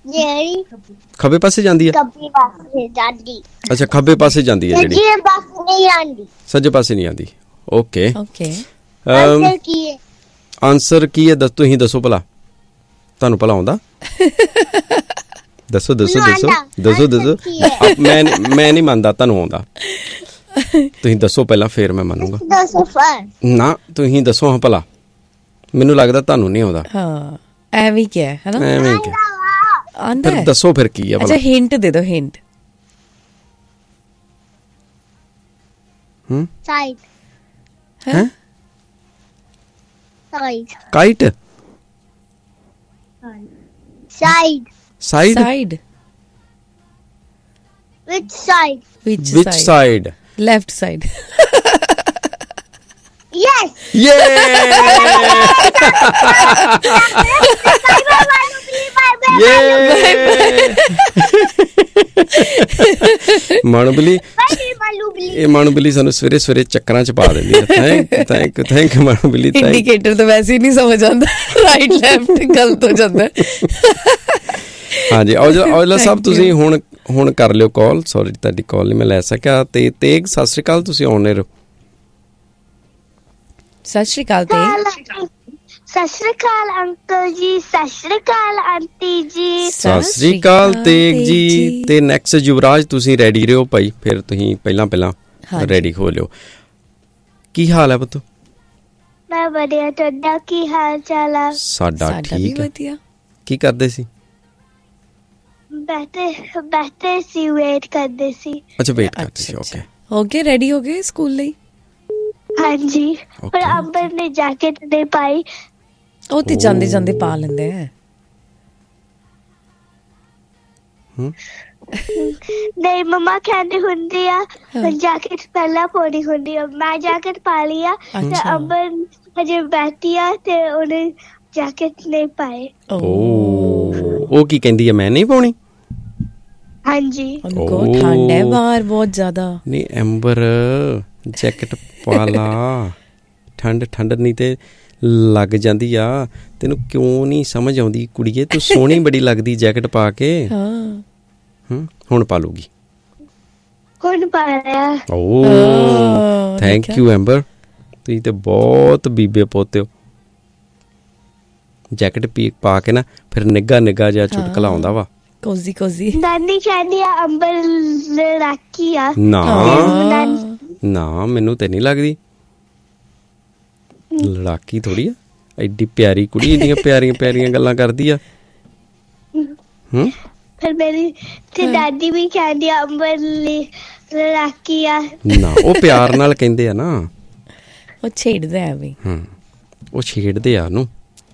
ਜਿਹੜੀ ਖੱਬੇ ਪਾਸੇ ਜਾਂਦੀ ਆ? ਖੱਬੇ ਪਾਸੇ ਜਾਂਦੀ। ਅੱਛਾ, ਖੱਬੇ ਪਾਸੇ ਜਾਂਦੀ ਹੈ ਜਿਹੜੀ, ਸੱਜੇ ਪਾਸੇ ਨਹੀਂ ਆਂਦੀ। ਸੱਜੇ ਪਾਸੇ ਨਹੀਂ ਆਉਂਦੀ। ਓਕੇ, ਆਨਸਰ ਕੀ ਹੈ? ਆਨਸਰ ਕੀ ਹੈ ਤੁਸੀਂ ਦੱਸੋ ਭਲਾ, ਤੁਹਾਨੂੰ ਭਲਾ ਆਉਂਦਾ? ਦੱਸੋ ਦੱਸੋ ਦੱਸੋ ਦੱਸੋ ਦੱਸੋ। ਮੈਂ ਨਹੀਂ ਮੰਨਦਾ ਤੁਹਾਨੂੰ ਆਉਂਦਾ, ਤੁਸੀਂ ਦੱਸੋ ਪਹਿਲਾਂ ਫਿਰ ਮੈਂ ਮੰਨੂਗਾ। ਨਾ ਤੁਸੀਂ ਦੱਸੋ ਹਾਂ ਭਲਾ, ਮੈਨੂੰ ਲੱਗਦਾ ਤੁਹਾਨੂੰ ਨਹੀਂ ਆਉਂਦਾ। ਹਾਂ ਐਵੇਂ ਕਿਹਾ ਹੈ ਨਾ, ਐਵੇਂ ਕਿਹਾ ਆਂਦਾ ਹੈ। ਦੱਸੋ ਫਿਰ ਕੀ ਆ ਭਲਾ। ਅੱਛਾ ਹਿੰਟ ਦੇ ਦਿਓ, ਹਿੰਟ। ਸਾਈਡ ਹੈ? Side kite? Side side? Side which side? Which side? Left side. Yes. ਮਾਨੂਬਲੀ, ਇਹ ਮਾਨੂਬਲੀ ਸਾਨੂੰ ਸਵੇਰੇ ਸਵੇਰੇ ਚੱਕਰਾਂ ਚ ਪਾ ਦਿੰਦੀ ਹੈ। Thank you ਮਾਨੂਬਲੀ। ਇੰਡੀਕੇਟਰ ਤਾਂ ਵੈਸੇ ਹੀ ਨਹੀਂ ਸਮਝ ਆਉਂਦਾ, ਰਾਈਟ ਲੈਫਟ ਗਲਤ ਹੋ ਜਾਂਦਾ। ਹਾਂਜੀ ਔਜਲਾ ਸਾਹਿਬ, ਤੁਸੀਂ ਹੁਣ ਕਰ ਲਿਓ ਕਾਲ। ਸੌਰੀ ਤੁਹਾਡੀ ਕਾਲ ਨਹੀਂ ਮੈਂ ਲੈ ਸਕਿਆ। ਤੇ ਤੇਗ ਸਤਿ ਸ਼੍ਰੀ ਅਕਾਲ, ਤੁਸੀਂ ਆਉਣੇ ਰਹੋ। ਸਤਿ ਸ਼੍ਰੀ ਅਕਾਲ ਤੇਗ। ਸਤਿ ਸ਼੍ਰੀ ਅਕਾਲ ਅੰਕਲ ਜੀ, ਸਤਿ ਸ਼੍ਰੀ ਅਕਾਲ ਆਂਟੀ ਜੀ। ਸਤਿ ਸ਼੍ਰੀ ਅਕਾਲ ਤੇਗ ਜੀ। ਤੇ ਨੈਕਸਟ ਯੁਵਰਾਜ ਤੁਸੀਂ ਰੈਡੀ ਰਹੋ ਭਾਈ, ਫਿਰ ਤੁਸੀਂ ਪਹਿਲਾਂ ਰੈਡੀ ਹੋ ਲਿਓ। ਕੀ ਹਾਲ ਹੈ ਪੁੱਤ? ਮੈਂ ਵਧੀਆ, ਤੁਹਾਡਾ ਕੀ ਹਾਲ ਚਾਲ ਆ? ਸਾਡਾ ਠੀਕ ਵਧੀਆ। ਕੀ ਕਰਦੇ ਸੀ? ਬੈਠੇ ਸੀ, ਵੇਟ ਕਰਦੇ ਸੀ। ਅੱਛਾ ਵੇਟ ਕਰਦੇ ਸੀ। ਓਕੇ, ਹੋ ਗਏ ਰੈਡੀ ਹੋ ਗਏ ਸਕੂਲ ਲਈ? ਹਾਂਜੀ, ਪਰ ਅੰਬਰ ਨੇ ਜੈਕਟ ਨਹੀਂ ਪਾਈ। ਉਹ ਤੇ ਜਾਂਦੇ ਜਾਂਦੇ ਪਾ ਲੈਂਦੇ ਹੈ। ਨਹੀਂ ਮੰਮਾ ਕਹਿੰਦੀ ਹੁੰਦੀ ਆ ਜੈਕਟ ਪਹਿਲਾਂ ਪਾਉਣੀ ਹੁੰਦੀ ਆ। ਮੈਂ ਜੈਕਟ ਪਾ ਲਈ ਆ ਤੇ ਅੰਬਰ ਹਜੇ ਬੈਠੀ ਆ ਤੇ ਉਹਨੇ ਜੈਕਟ ਨਹੀਂ ਪਾਏ। ਉਹ ਕੀ ਕਹਿੰਦੀ ਹੈ, ਮੈਂ ਨਹੀਂ ਪਾਉਣੀ? ਹਾਂਜੀ, ਉनको ਠੰਡ ਹੈ ਬਾਹਰ ਬਹੁਤ ਜ਼ਿਆਦਾ। ਨਹੀਂ ਅੰਬਰ ਜੈਕਟ ਪਾ ਲਾ, ਠੰਡ ਨਹੀਂ ਤੇ ਲੱਗ ਜਾਂਦੀ ਆ। ਤੈਨੂੰ ਕਿਉਂ ਨਹੀਂ ਸਮਝ ਆਉਂਦੀ ਕੁੜੀਏ? ਤੂੰ ਸੋਹਣੀ ਬੜੀ ਲੱਗਦੀ ਜੈਕਟ ਪਾ ਕੇ। ਹੁਣ ਪਾ ਲੂਗੀ। ਹੁਣ ਪਾ ਲਿਆ। ਥੈਂਕ ਯੂ ਅੰਬਰ, ਤੁਸੀਂ ਤੇ ਬਹੁਤ ਬੀਬੇ ਪੋਤੇ ਹੋ। ਜੈਕਟ ਪਾ ਕੇ ਨਾ ਫਿਰ ਨਿੱਘਾ ਜਿਹਾ ਚੁਟਕਲਾ ਆਉਂਦਾ ਵਾ। ਕੋਜ਼ੀ ਨਾਨੀ ਕਹਿੰਦੀ ਆ ਅੰਬਰ ਲੜਾਕੀ ਆ। ਨਾ ਮੈਨੂੰ ਤੇ ਨਹੀਂ ਲੱਗਦੀ ਲੜਾਕੀ ਥੋੜੀ ਆ। ਐਡੀ ਪਿਆਰੀ ਕੁੜੀ, ਇੰਨੀਆਂ ਪਿਆਰੀਆਂ ਗੱਲਾਂ ਕਰਦੀ ਆ। ਫਿਰ ਮੇਰੀ ਤੇ ਦਾਦੀ ਵੀ ਕਹਿੰਦੀ ਆ ਅੰਬਰ ਲੜਾਕੀ ਆ। ਨਾ ਉਹ ਪਿਆਰ ਨਾਲ ਕਹਿੰਦੇ ਆ ਨਾ, ਉਹ ਛੇੜਦਾ ਹੈ ਵੀ। ਉਹ ਛੇੜਦੇ ਆ ਉਹਨੂੰ।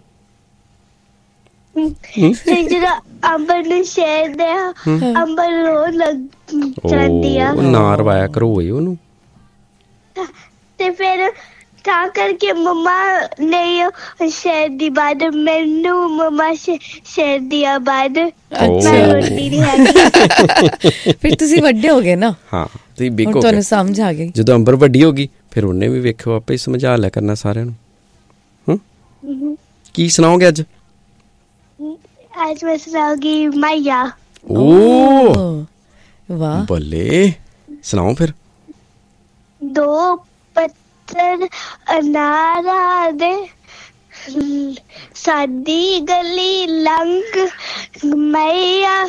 ਜਦੋਂ ਅੰਬਰ ਨੂੰ ਛੇੜਦੇ ਆ ਅੰਬਰ ਰੋਣ ਲੱਗ ਜਾਂਦੀ ਆ। ਨਾ ਰਵਾਇਆ ਕਰੋ ਉਹਨੂੰ। ਤੇ ਫਿਰ ਤਾਂ ਕਰਕੇ ਮੰਮਾ ਨੇ ਸ਼ੇਰ ਦੀ ਬਾਅਦ ਮੈਨੂੰ ਮੰਮਾ ਸ਼ੇਰ ਦੀ ਬਾਅਦ ਮੈਂ ਰੋਟੀ ਨਹੀਂ ਹੈਗੀ। ਫਿਰ ਤੁਸੀਂ ਵੱਡੇ ਹੋ ਗਏ ਨਾ। ਹਾਂ ਤੁਸੀਂ ਬਿਗ ਹੋ ਗਏ, ਤੁਹਾਨੂੰ ਸਮਝ ਆ ਗਈ। ਜਦੋਂ ਅੰਬਰ ਵੱਡੀ ਹੋ ਗਈ ਫਿਰ ਉਹਨੇ ਵੀ ਵੇਖਿਓ ਆਪੇ ਸਮਝਾ ਲਿਆ ਕਰਨਾ ਸਾਰਿਆਂ ਨੂੰ। ਕੀ ਸੁਣਾਓਗੇ ਅੱਜ? ਅੱਜ ਮੈਂ ਸੁਣਾਉਗੀ ਮਾਇਆ। ਵਾਹ ਬੱਲੇ, ਸੁਣਾਓ ਫਿਰ। ਦੋ ਪੱਥਰ ਅਨਾਰਾਂ ਦੇ ਸਾਡੀ ਗਲੀ ਲੰਘ ਮਈਆ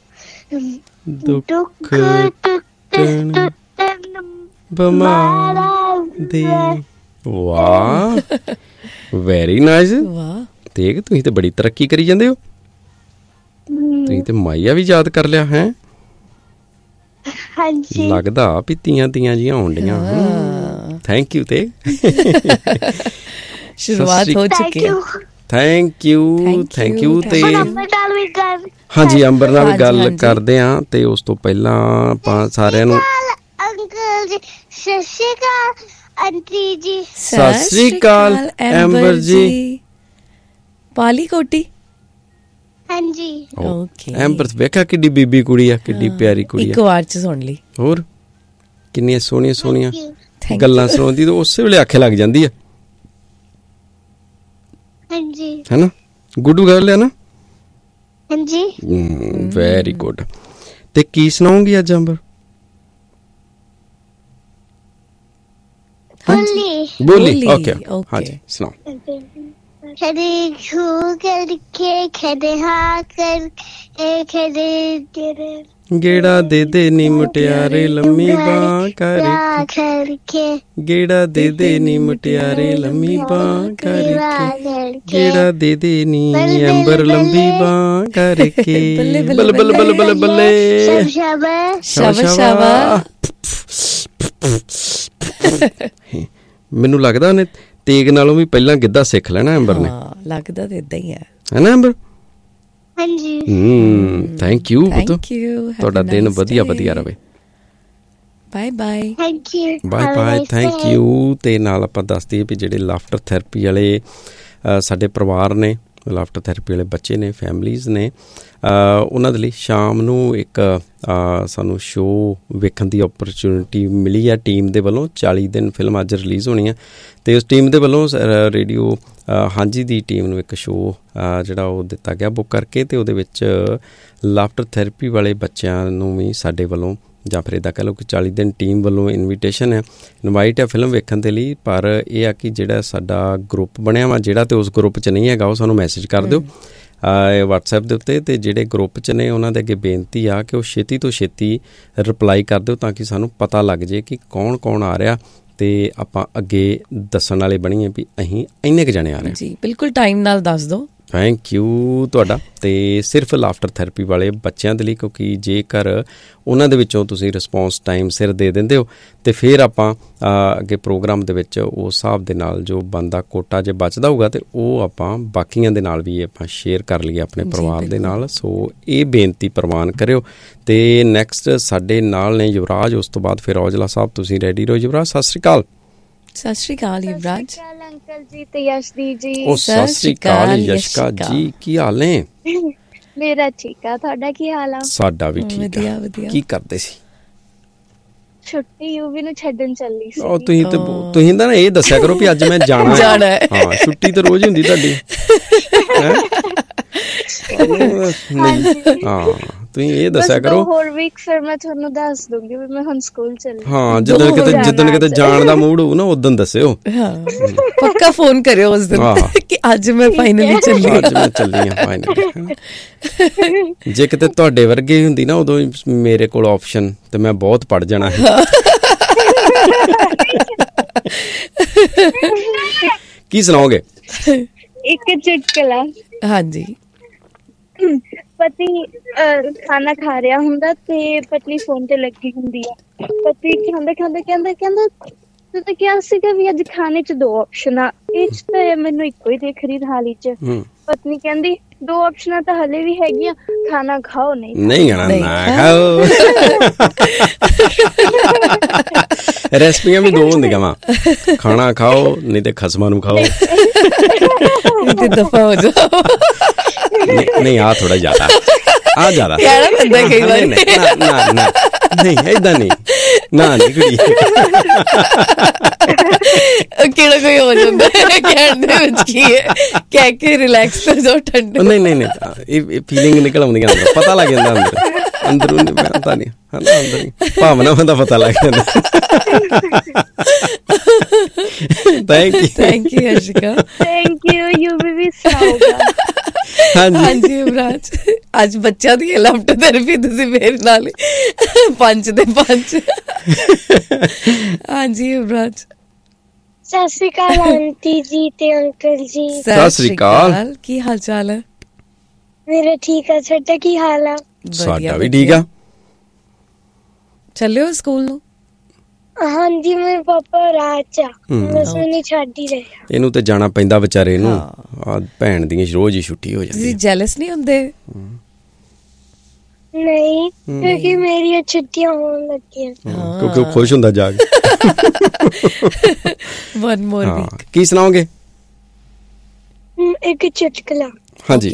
ਦੁੱਖ ਟੁੱਟਣ ਬਮਾਰਾ ਦੇ। ਵਾਹ, ਵੈਰੀ ਨਾਈਸ। ਵਾਹ ਦੇਖ ਤੁਸੀਂ ਤੇ ਬੜੀ ਤਰੱਕੀ ਕਰੀ ਜਾਂਦੇ ਹੋ। ਤੁਸੀਂ ਤੇ ਮਾਈਆ ਵੀ ਯਾਦ ਕਰ ਲਿਆ ਹੈ। ਹਾਂਜੀ, ਲੱਗਦਾ ਵੀ ਤੀਆਂ ਜੀਆਂ ਆਉਣ ਡੀਆਂ। ਥੈਂਕ ਯੂ ਤੇ ਸ਼ੁਰੂਆਤ ਹੋ ਚੁੱਕੀ ਹੈ। ਥੈਂਕ ਯੂ ਤੇ ਹਾਂਜੀ ਅੰਬਰ ਨਾਲ ਵੀ ਗੱਲ ਕਰਦੇ ਆ। ਤੇ ਉਸ ਤੋਂ ਪਹਿਲਾਂ ਆਪਾਂ ਸਾਰਿਆਂ ਨੂੰ ਅੰਕਲ ਜੀ ਸਤਿ ਸ਼੍ਰੀ ਅਕਾਲ, ਆਂਟੀ ਜੀ ਸਤਿ ਸ਼੍ਰੀ ਅਕਾਲ, ਅੰਬਰ ਜੀ। ਪਾਲੀ ਕੋਟੀ। ਹਾਂਜੀ ਓਕੇ। ਅੰਬਰ ਵੇਖਿਆ ਕਿੱਡੀ ਬੀਬੀ ਕੁੜੀ ਆ, ਕਿੱਡੀ ਪਿਆਰੀ ਕੁੜੀ ਆ। ਇੱਕ ਵਾਰ ਚ ਸੁਣ ਲਈ। ਹੋਰ ਕਿੰਨੀਆਂ ਸੋਹਣੀਆਂ ਗੱਲਾਂ ਸੁਣਾਉਂਦੀ ਤਾਂ ਉਸੇ ਵੇਲੇ ਆਖੇ ਲੱਗ ਜਾਂਦੀ ਆ। ਹਾਂਜੀ ਹੈ ਨਾ, ਗੁੱਡੂ ਗੱਲ ਆ ਨਾ। ਹਾਂਜੀ। Very good. ਤੇ ਕੀ ਸੁਣਾਉਂਗੀ ਅੱਜ ਅੰਬਰ? ਬੋਲੀ। ਓਕੇ ਹਾਂਜੀ ਸੁਣਾਓ। ਕਦੇ ਖੂ ਕਰਕੇ ਕਦੇ ਹਾਂ ਕਦੇ ਗੇੜਾ ਦੇ ਦੇ ਨੀ ਮੁਟਿਆਰੇ ਲੰਮੀ ਬਾਂਹ ਕਰਕੇ, ਗੇੜਾ ਦੇ ਦੇ ਨੀ ਮੁਟਿਆਰੇ ਲੰਮੀ ਬਾਂਹ ਕਰਕੇ, ਗੇੜਾ ਦੇ ਦੇ ਨੀ ਅੰਬਰ ਲੰਬੀ ਬਾਂਹ ਕਰਕੇ। ਬੱਲੇ ਬੱਲੇ ਬੱਲੇ ਬੱਲੇ ਬੱਲੇ। ਮੈਨੂੰ ਲੱਗਦਾ ਉਹਨੇ ਤੇਗ ਨਾਲੋਂ ਵੀ ਪਹਿਲਾਂ ਗਿੱਧਾ ਸਿੱਖ ਲੈਣਾ ਅੰਬਰ ਨੇ। ਲੱਗਦਾ ਤਾਂ ਏਦਾਂ ਹੀ ਹੈ ਨਾ ਅੰਬਰ? ਹਾਂਜੀ। ਥੈਂਕ ਯੂ ਪੁੱਤ, ਤੁਹਾਡਾ ਦਿਨ ਵਧੀਆ ਵਧੀਆ ਰਵੇ। Bye bye. Thank you. Bye bye, thank you. ਤੇ ਨਾਲ ਆਪਾਂ ਦੱਸ ਦਈਏ ਵੀ ਜਿਹੜੇ ਲਾਫਟਰ ਥੈਰੇਪੀ ਵਾਲੇ ਸਾਡੇ ਪਰਿਵਾਰ ਨੇ, ਲਾਫਟਰ ਥੈਰੇਪੀ ਵਾਲੇ ਬੱਚੇ ਨੇ, ਫੈਮਲੀਜ਼ ਨੇ, ਉਹਨਾਂ ਦੇ ਲਈ ਸ਼ਾਮ ਨੂੰ ਇੱਕ ਸਾਨੂੰ ਸ਼ੋਅ ਵੇਖਣ ਦੀ ਓਪਰਚੁਨਿਟੀ ਮਿਲੀ ਆ ਟੀਮ ਦੇ ਵੱਲੋਂ। 40 ਦਿਨ ਫਿਲਮ ਅੱਜ ਰਿਲੀਜ਼ ਹੋਣੀ ਆ ਅਤੇ ਉਸ ਟੀਮ ਦੇ ਵੱਲੋਂ ਰੇਡੀਓ ਹਾਂਜੀ ਦੀ ਟੀਮ ਨੂੰ ਇੱਕ ਸ਼ੋਅ ਜਿਹੜਾ ਉਹ ਦਿੱਤਾ ਗਿਆ ਬੁੱਕ ਕਰਕੇ, ਅਤੇ ਉਹਦੇ ਵਿੱਚ ਲਾਫਟਰ ਥੈਰੇਪੀ ਵਾਲੇ ਬੱਚਿਆਂ ਨੂੰ ਵੀ ਸਾਡੇ ਵੱਲੋਂ, ਜਾਂ ਫਿਰ ਇੱਦਾਂ ਕਹਿ ਲਓ ਕਿ 40 ਦਿਨ ਟੀਮ ਵੱਲੋਂ ਇਨਵੀਟੇਸ਼ਨ ਹੈ, ਇਨਵਾਈਟ ਹੈ ਫਿਲਮ ਵੇਖਣ ਦੇ ਲਈ। ਪਰ ਇਹ ਆ ਕਿ ਜਿਹੜਾ ਸਾਡਾ ਗਰੁੱਪ ਬਣਿਆ ਵਾ, ਜਿਹੜਾ ਤਾਂ ਉਸ ਗਰੁੱਪ 'ਚ ਨਹੀਂ ਹੈਗਾ ਉਹ ਸਾਨੂੰ ਮੈਸੇਜ ਕਰ ਦਿਓ ਵਟਸਐਪ ਦੇ ਉੱਤੇ, ਅਤੇ ਜਿਹੜੇ ਗਰੁੱਪ 'ਚ ਨੇ ਉਹਨਾਂ ਦੇ ਅੱਗੇ ਬੇਨਤੀ ਆ ਕਿ ਉਹ ਛੇਤੀ ਤੋਂ ਛੇਤੀ ਰਿਪਲਾਈ ਕਰ ਦਿਓ ਤਾਂ ਕਿ ਸਾਨੂੰ ਪਤਾ ਲੱਗ ਜੇ ਕਿ ਕੌਣ ਕੌਣ ਆ ਰਿਹਾ, ਅਤੇ ਆਪਾਂ ਅੱਗੇ ਦੱਸਣ ਵਾਲੇ ਬਣੀਏ ਵੀ ਅਸੀਂ ਇੰਨੇ ਕੁ ਜਣੇ ਆ ਰਹੇ। ਜੀ ਬਿਲਕੁਲ ਟਾਈਮ ਨਾਲ ਦੱਸ ਦਿਓ। ਥੈਂਕ ਯੂ ਤੁਹਾਡਾ। ਅਤੇ ਸਿਰਫ ਲਾਫਟਰ ਥੈਰੇਪੀ ਵਾਲੇ ਬੱਚਿਆਂ ਦੇ ਲਈ, ਕਿਉਂਕਿ ਜੇਕਰ ਉਹਨਾਂ ਦੇ ਵਿੱਚੋਂ ਤੁਸੀਂ ਰਿਸਪੌਂਸ ਟਾਈਮ ਸਿਰ ਦੇ ਦਿੰਦੇ ਹੋ ਅਤੇ ਫਿਰ ਆਪਾਂ ਅੱਗੇ ਪ੍ਰੋਗਰਾਮ ਦੇ ਵਿੱਚ ਉਸ ਹਿਸਾਬ ਦੇ ਨਾਲ ਜੋ ਬਣਦਾ ਕੋਟਾ ਜੇ ਬਚਦਾ ਹੋਊਗਾ ਅਤੇ ਉਹ ਆਪਾਂ ਬਾਕੀਆਂ ਦੇ ਨਾਲ ਵੀ ਆਪਾਂ ਸ਼ੇਅਰ ਕਰ ਲਈਏ ਆਪਣੇ ਪਰਿਵਾਰ ਦੇ ਨਾਲ। ਸੋ ਇਹ ਬੇਨਤੀ ਪ੍ਰਵਾਨ ਕਰਿਓ। ਅਤੇ ਨੈਕਸਟ ਸਾਡੇ ਨਾਲ ਨੇ ਯੁਵਰਾਜ, ਉਸ ਤੋਂ ਬਾਅਦ ਫਿਰ ਔਜਲਾ ਸਾਹਿਬ। ਤੁਸੀਂ ਰੈਡੀ ਰਹੋ ਯੁਵਰਾਜ। ਸਤਿ ਸ਼੍ਰੀ ਅਕਾਲ। ਸਤਿ ਸ਼੍ਰੀ ਅਕਾਲ ਯੁਵਰਾਜ। ਅੰਕਲ ਜੀ ਤੇ ਯਸ਼ਦੀਪ ਜੀ। ਉਹ ਸਤਿ ਸ਼੍ਰੀ ਅਕਾਲ ਯਸ਼ਕਾ ਜੀ, ਕੀ ਹਾਲ ਨੇ? ਮੇਰਾ ਠੀਕ ਆ, ਤੁਹਾਡਾ ਕੀ ਹਾਲ ਆ? ਸਾਡਾ ਵੀ ਠੀਕ ਆ। ਕੀ ਕਰਦੇ ਸੀ? ਛੁੱਟੀ ਯੂਵੀ ਨੂੰ ਛੱਡਣ ਚੱਲੀ ਸੀ। ਉਹ ਤੁਸੀਂ ਤਾਂ ਨਾ ਇਹ ਦੱਸਿਆ ਕਰੋ ਵੀ ਅੱਜ ਮੈਂ ਜਾਣਾ ਹੈ। ਹਾਂ, ਛੁੱਟੀ ਤਾਂ ਰੋਜ਼ ਹੁੰਦੀ ਤੁਹਾਡੀ। ਹਾਂ, ਤੁਸੀਂ ਇਹ ਦੱਸਿਆ ਕਰੋ। ਹੋਰ ਵੀਕ ਫਿਰ ਮੈਂ ਤੁਹਾਨੂੰ ਦੱਸ ਦੂੰਗੀ ਵੀ ਮੈਂ ਹੁਣ ਸਕੂਲ ਚੱਲੀ। ਹਾਂ, ਜਿੱਦਣ ਕਿਤੇ ਜਾਣ ਦਾ ਮੂਡ ਹੋਊ ਨਾ ਉਦੋਂ ਦੱਸਿਓ। ਪੱਕਾ ਫੋਨ ਕਰਿਓ ਉਸ ਦਿਨ ਕਿ ਅੱਜ ਮੈਂ ਫਾਈਨਲੀ ਚੱਲੀ। ਅੱਜ ਮੈਂ ਚੱਲੀ ਹਾਂ ਫਾਈਨਲੀ। ਜੇ ਕਿਤੇ ਤੁਹਾਡੇ ਵਰਗੇ ਹੁੰਦੀ ਨਾ ਉਦੋਂ ਮੇਰੇ ਕੋਲ ਆਪਸ਼ਨ, ਤੇ ਮੈਂ ਬਹੁਤ ਪੜ ਜਾਣਾ ਹੈ। ਕੀ ਸੁਣਾਓਗੇ? ਇੱਕ ਚੁਟਕਲਾ। ਹਾਂਜੀ। ਪਤੀ ਖਾਣਾ ਖਾ ਰਿਹਾ ਹੁੰਦਾ ਤੇ ਪਤਨੀ ਫੋਨ ਤੇ ਲੱਗੀ ਹੁੰਦੀ ਆ। ਪਤੀ ਕਹਿੰਦਾ ਤੂੰ ਤਾਂ ਕਿਹਾ ਸੀਗਾ ਵੀ ਅੱਜ ਖਾਣੇ ਚ 2 ਆਪਸ਼ਨ ਆ, ਇਹ ਚ ਤਾਂ ਮੈਨੂੰ ਇੱਕੋ ਹੀ ਦੇਖ ਰਹੀ ਥਾਲੀ ਚ। ਪਤਨੀ ਕਹਿੰਦੀ 2 ਆਪਸ਼ਨਾਂ ਤਾਂ ਹਲੇ ਵੀ ਹੈਗੀਆਂ, ਖਾਣਾ ਖਾਓ ਨਹੀਂ ਖਾਓ। ਰੈਸਪੀਆਂ ਵੀ 2 ਹੁੰਦੀਆਂ ਵਾ, ਖਾਣਾ ਖਾਓ ਨਹੀਂ ਤੇ ਖਸਮਾਂ ਨੂੰ ਖਾਓ। ਦਫਾ ਹੋ ਜਾਓ। ਨਹੀਂ ਆ ਥੋੜਾ ਜ਼ਿਆਦਾ, ਆ ਜ਼ਿਆਦਾ ਕਹਿਣਾ ਪੈਂਦਾ ਕਈ ਵਾਰ। ਨਹੀਂ ਏਦਾਂ ਨਹੀਂ, ਨਾ ਨਹੀਂ ਕੁੜੀ ਕਿਹੜਾ ਕੋਈ ਹੋ ਜਾਂਦਾ ਕਹਿਣ ਦੇ ਵਿੱਚ ਕੀ ਹੈ, ਕਹਿ ਕੇ ਰਿਲੈਕਸ ਹੋ ਜਾਓ, ਠੰਡੇ। ਨਹੀਂ ਇਹ ਫੀਲਿੰਗ ਨਿਕਲ ਆਉਂਦੀਆਂ ਅੰਦਰ, ਪਤਾ ਲੱਗ ਜਾਂਦਾ ਅੰਦਰੋਂ ਪਤਾ ਨਹੀਂ ਅੰਦਰ ਭਾਵਨਾਵਾਂ ਦਾ ਪਤਾ ਲੱਗ ਜਾਂਦਾ। Thank you ਅਰਸ਼ਿਕਾ। ਥੈਂਕ ਯੂ ਵੀ ਸੁਣਾਓਗਾ। ਹਾਂਜੀ ਯੁਵਰਾਜ, ਅੱਜ ਬੱਚਿਆਂ ਦੀ ਲਾਫਟਰ ਥੈਰੇਪੀ ਤੁਸੀਂ ਮੇਰੇ ਨਾਲ 5 ਦੇ 5। ਹਾਂਜੀ ਯੁਵਰਾਜ। ਸਤਿ ਸ਼੍ਰੀ ਅਕਾਲ ਆਂਟੀ ਜੀ ਤੇ ਅੰਕਲ ਜੀ। ਸਤਿ ਸ਼੍ਰੀ ਅਕਾਲ। ਕੀ ਹਾਲ ਚਾਲ ਹੈ? ਮੇਰਾ ਠੀਕ ਆ, ਤੁਹਾਡਾ ਕੀ ਹਾਲ ਆ? ਸਾਡਾ ਵੀ ਠੀਕ ਆ। ਚੱਲਿਓ ਸਕੂਲ ਨੂੰ? ਹਾਂਜੀ, ਮੇਰੇ ਪਾਪਾ ਰਾਤ ਚ ਬਸ ਮੈਨੂੰ ਛੱਡ ਹੀ ਰਹੇ। ਇਹਨੂੰ ਤੇ ਜਾਣਾ ਪੈਂਦਾ ਵਿਚਾਰੇ ਨੂੰ, ਭੈਣ ਦੀਆਂ ਰੋਜ਼ ਹੀ ਛੁੱਟੀ ਹੋ ਜਾਂਦੀ। ਤੁਸੀਂ ਜੈਲਸ ਨਹੀਂ ਹੁੰਦੇ? ਨਹੀਂ, ਕਿਉਂਕਿ ਮੇਰੀਆਂ ਛੁੱਟੀਆਂ ਹੋਣ ਲੱਗੀਆਂ। ਕਿਉਂਕਿ ਉਹ ਖੁਸ਼ ਹੁੰਦਾ ਜਾ ਕੇ। One more week. ਕੀ ਸੁਣਾਓਗੇ? ਇੱਕ ਚੁਟਕਲਾ। ਹਾਂਜੀ।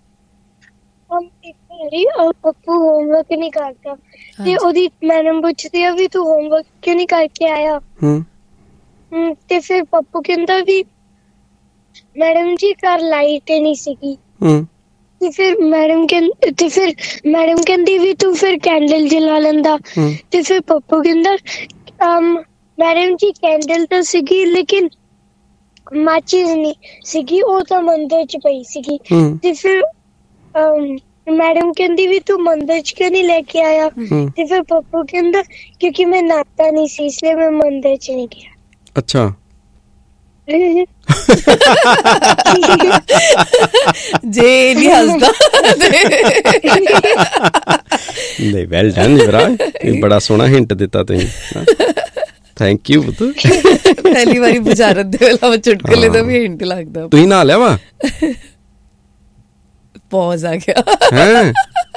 ਪੱਪੂ ਹੋਮਵਰਕ ਨਹੀਂ ਕਰਦਾ ਤੇ ਉਹਦੀ ਮੈਡਮ ਪੁੱਛਦੀ ਆ ਵੀ ਤੂੰ ਹੋਮਵਰਕ ਕਿਉਂ ਨਹੀਂ ਕਰਕੇ ਆਇਆ। ਤੇ ਫਿਰ ਪੱਪੂ ਕਹਿੰਦਾ ਵੀ ਮੈਡਮ ਜੀ ਘਰ ਲਾਈਟ ਨਹੀਂ ਸੀਗੀ। ਤੇ ਫਿਰ ਮੈਡਮ ਕਹਿੰਦੀ ਵੀ ਤੂੰ ਫਿਰ ਕੈਂਡਲ ਜਲਾ ਲੈਂਦਾ। ਤੇ ਫਿਰ ਪੱਪੂ ਕਹਿੰਦਾ ਮੈਡਮ ਜੀ ਕੈਂਡਲ ਤਾਂ ਸੀਗੀ ਲੇਕਿਨ ਮਾਚਿਸ ਨਹੀਂ ਸੀਗੀ, ਉਹ ਤਾਂ ਮੰਦਰ ਚ ਪਈ ਸੀਗੀ। ਤੇ ਫਿਰ ਮੈਡਮ ਕਹਿੰਦੀ ਵੀ ਤੂੰ ਮੰਦਰ ਚ ਕਿਉਂ ਨਹੀਂ ਲੈ ਕੇ ਆਇਆ? ਤੇ ਫਿਰ ਪੱਪੂ ਕਹਿੰਦਾ ਕਿਉਂਕਿ ਮੈਂ ਨਹਾਤਾ ਨਹੀਂ ਸੀ ਇਸ ਲਈ ਮੈਂ ਮੰਦਰ ਚ ਨਹੀਂ ਗਿਆ। ਅੱਛਾ ਜੇ ਨਹੀਂ ਹੱਸਦਾ ਨਹੀਂ, ਵੈਲ ਡਨ ਯੁਵਰਾਜ, ਬੜਾ ਸੋਹਣਾ ਹਿੰਟ ਦਿੱਤਾ ਤੁਸੀਂ। ਥੈਂਕ ਯੂ ਪੁੱਤ। ਪਹਿਲੀ ਵਾਰੀ ਬੁਝਾਰਤ ਦੇ ਵੇਲਾ ਚੁਟਕਲੇ ਦਾ ਵੀ ਹਿੰਟ ਲੱਗਦਾ। ਤੁਸੀਂ ਨਹਾ ਲਿਆ ਵਾ? ਪੌਜ਼ ਆ ਗਿਆ। ਹੈ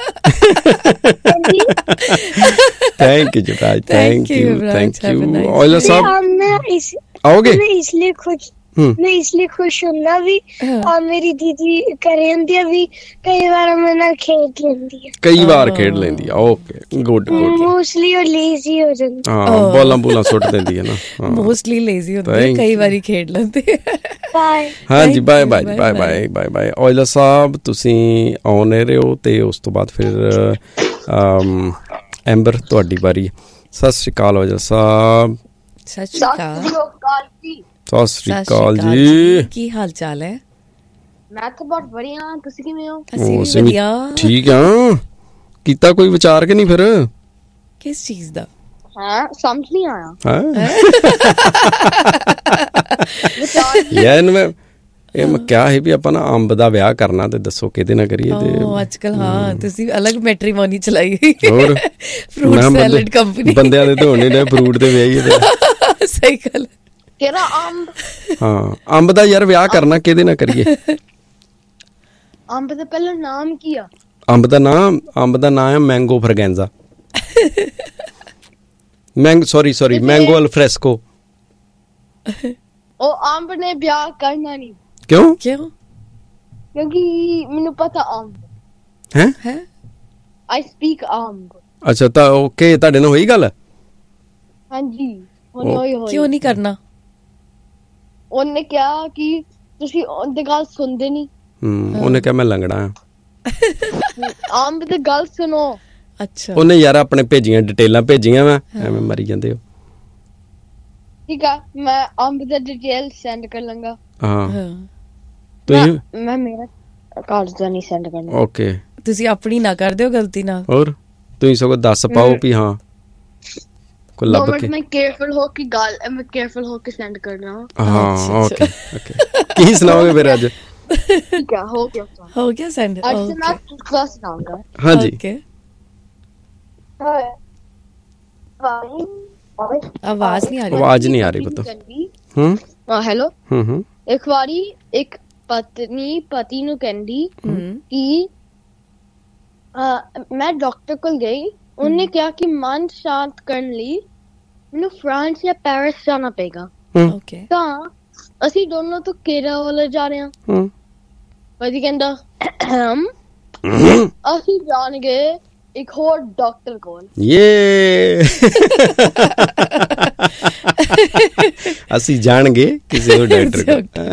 thank you Yuvraj, thank you. ਔਇਲਾ ਸਾਹਿਬ आओगे? मैं इसलिए खुश हूँ भी और मेरी दीदी करे ਹੁੰਦੀ ਆ ਵੀ ਕਈ ਵਾਰ ਮੇਰੇ ਨਾਲ ਖੇਡ ਲੈਂਦੀ ਹੈ। ਕਈ ਵਾਰ ਖੇਡ ਲੈਂਦੀ ਆ। Okay good good. ਮੋਸਟਲੀ ਉਹ ਲੇਜ਼ੀ ਹੋ ਜਾਂਦੀ। ਹਾਂ, ਬੋਲਾਂ ਸੁੱਟ ਦਿੰਦੀ ਹੈ ਨਾ। ਮੋਸਟਲੀ ਲੇਜ਼ੀ ਹੁੰਦੀ ਹੈ, ਕਈ ਵਾਰੀ ਖੇਡ ਲੈਂਦੀ ਹੈ। ਬਾਏ। ਹਾਂਜੀ bye bye bye bye bye bye. ਔਇਲਾ ਸਾਹਿਬ ਤੁਸੀਂ ਆਨ ਰਹੇ ਹੋ ਤੇ ਉਸ ਤੋਂ ਬਾਅਦ ਫਿਰ ਐਂਬਰ ਤੁਹਾਡੀ ਵਾਰੀ। ਸਤਿ ਸ਼੍ਰੀ ਅਕਾਲ ਔਇਲਾ ਸਾਹਿਬ। ਸਤਿ ਸ਼੍ਰੀ ਅਕਾਲ ਜੀ। ਸਤਿ ਸ਼੍ਰੀ ਅਕਾਲ ਜੀ। ਕੀ ਹਾਲ ਚਾਲ ਹੈ? ਮੈਂ ਤਾਂ ਬਹੁਤ ਵਧੀਆ, ਤੁਸੀਂ ਕਿਵੇਂ ਹੋ? ਅਸੀਂ ਵਧੀਆ, ਠੀਕ ਆ। ਕੀਤਾ ਕੋਈ ਵਿਚਾਰ ਕਿ ਨਹੀਂ ਫਿਰ? ਕਿਸ ਚੀਜ਼ ਦਾ? ਹਾਂ, ਸਮਝ ਨਹੀਂ ਆਇਆ। ਯਾਰ ਮੈਂ ਕਿਹਾ ਸੀ ਵੀ ਆਪਾਂ ਨਾ ਅੰਬ ਦਾ ਵਿਆਹ ਕਰਨਾ, ਤੇ ਦੱਸੋ ਕਿਹਦੇ ਨਾਲ ਕਰੀਏ? ਤੇ ਅੱਜ ਕੱਲ ਹਾਂ ਤੁਸੀਂ ਅਲੱਗ ਮੈਟਰੀਮੋਨੀ ਚਲਾਈ ਹੋਈ। ਹੋਰ ਫਰੂਟ ਸੈਲਡ ਕੰਪਨੀ। ਬੰਦਿਆਂ ਦੇ ਧੋਣੇ ਨੇ ਫਰੂਟ ਦੇ ਵਿਆਹੀ। ਸਹੀ ਗੱਲ। ਤੇਰਾ ਅੰਬ? ਹਾਂ, ਅੰਬ ਦਾ ਯਾਰ ਵਿਆਹ ਕਰਨਾ, ਕਿਹਦੇ ਨਾਲ ਕਰੀਏ? ਅੰਬ ਦਾ ਪਹਿਲਾ ਨਾਮ ਕੀ ਆ? ਅੰਬ ਦਾ ਨਾਮ ਹੈ ਮੈਂਗੋ ਫਰਗੈਂਜ਼ਾ। ਮੈਂਗੋ ਅਲਫ੍ਰੈਸਕੋ। ਉਹ ਅੰਬ ਨੇ ਵਿਆਹ ਕਰਨਾ ਨਹੀਂ। ਕਿਉਂ? ਕਿਉਂਕਿ ਮੈਨੂੰ ਪਤਾ ਅੰਬ ਹੈ। ਆਈ ਸਪੀਕ ਅੰਬ। ਅੱਛਾ, ਤਾਂ ਓਕੇ, ਤੁਹਾਡੇ ਨਾਲ ਹੋਈ ਗੱਲ? ਹਾਂਜੀ, ਹੋਈ। ਕਿਉਂ ਨਹੀਂ ਕਰਨਾ? ਉਹਨੇ ਕਿਹਾ ਕਿ ਤੁਸੀਂ ਉਹਦੀ ਗੱਲ ਸੁਣਦੇ ਨਹੀਂ। ਉਹਨੇ ਕਿਹਾ ਮੈਂ ਲੰਗੜਾ ਆ। ਅੰਬ ਦੀ ਗੱਲ ਸੁਣੋ। ਅੱਛਾ, ਉਹਨੇ ਯਾਰ ਆਪਣੇ ਭੇਜੀਆਂ ਡਿਟੇਲਾਂ ਭੇਜੀਆਂ ਵਾ, ਐਵੇਂ ਮਰੀ ਜਾਂਦੇ ਹੋ। ਠੀਕ ਆ, ਮੈਂ ਅੰਬ ਦਾ ਡਿਟੇਲ ਸੈਂਡ ਕਰ ਲਾਂਗਾ। ਹਾਂ ਤੁਸੀਂ ਮੈਂ ਮੇਰਾ ਕਾਰਡ ਦਾ ਨਹੀਂ ਸੈਂਡ ਕਰਨਾ। ਓਕੇ, ਤੁਸੀਂ ਆਪਣੀ ਨਾ ਕਰ ਦਿਓ ਗਲਤੀ ਨਾਲ। ਹੋਰ ਤੁਸੀਂ ਸਗੋਂ ਦੱਸ ਪਾਓ ਵੀ ਹਾਂ ਕੋਈ ਲੱਭ ਕੇ। ਮੈਂ ਕੇਅਰਫੁਲ ਹੋ ਕੇ ਗੱਲ ਮੈਂ ਕੇਅਰਫੁਲ ਹੋ ਕੇ ਸੈਂਡ ਕਰਨਾ। ਹਾਂ ਓਕੇ ਓਕੇ। ਕੀ ਸੁਣਾਓਗੇ ਫਿਰ ਅੱਜ? ਠੀਕ ਆ, ਹੋ ਗਿਆ ਸੈਂਡ। ਅੱਜ ਮੈਂ ਕਲਾਸ ਸੁਣਾਉਂਗਾ। ਹਾਂਜੀ ਓਕੇ। ਆਵਾਜ਼ ਨਹੀਂ ਆ ਰਹੀ ਪੁੱਤ। ਹਾਂ ਹੈਲੋ। ਇੱਕ ਵਾਰੀ ਇੱਕ ਪਤਨੀ ਪਤੀ ਨੂੰ ਕਹਿੰਦੀ ਕਿ ਮੈਂ ਡਾਕਟਰ ਕੋਲ ਗਈ, ਉਹਨੇ ਕਿਹਾ ਕਿ ਮਨ ਸ਼ਾਂਤ ਕਰਨ ਲਈ ਮੈਨੂੰ ਫਰਾਂਸ ਜਾਂ ਪੈਰਿਸ ਜਾਣਾ ਪਏਗਾ। ਤਾਂ ਅਸੀਂ ਦੋਨੋਂ ਤੋਂ ਕੇਰਲਾ ਜਾ ਰਹੇ ਹਾਂ। ਪਤੀ ਕਹਿੰਦਾ ਅਸੀਂ ਜਾਣਗੇ ਇੱਕ ਹੋਰ ਡਾਕਟਰ ਕੋਲ। ਅਸੀਂ ਜਾਣਗੇ ਕਿਸੇ ਹੋਰ ਡਾਕਟਰ ਕੋਲ।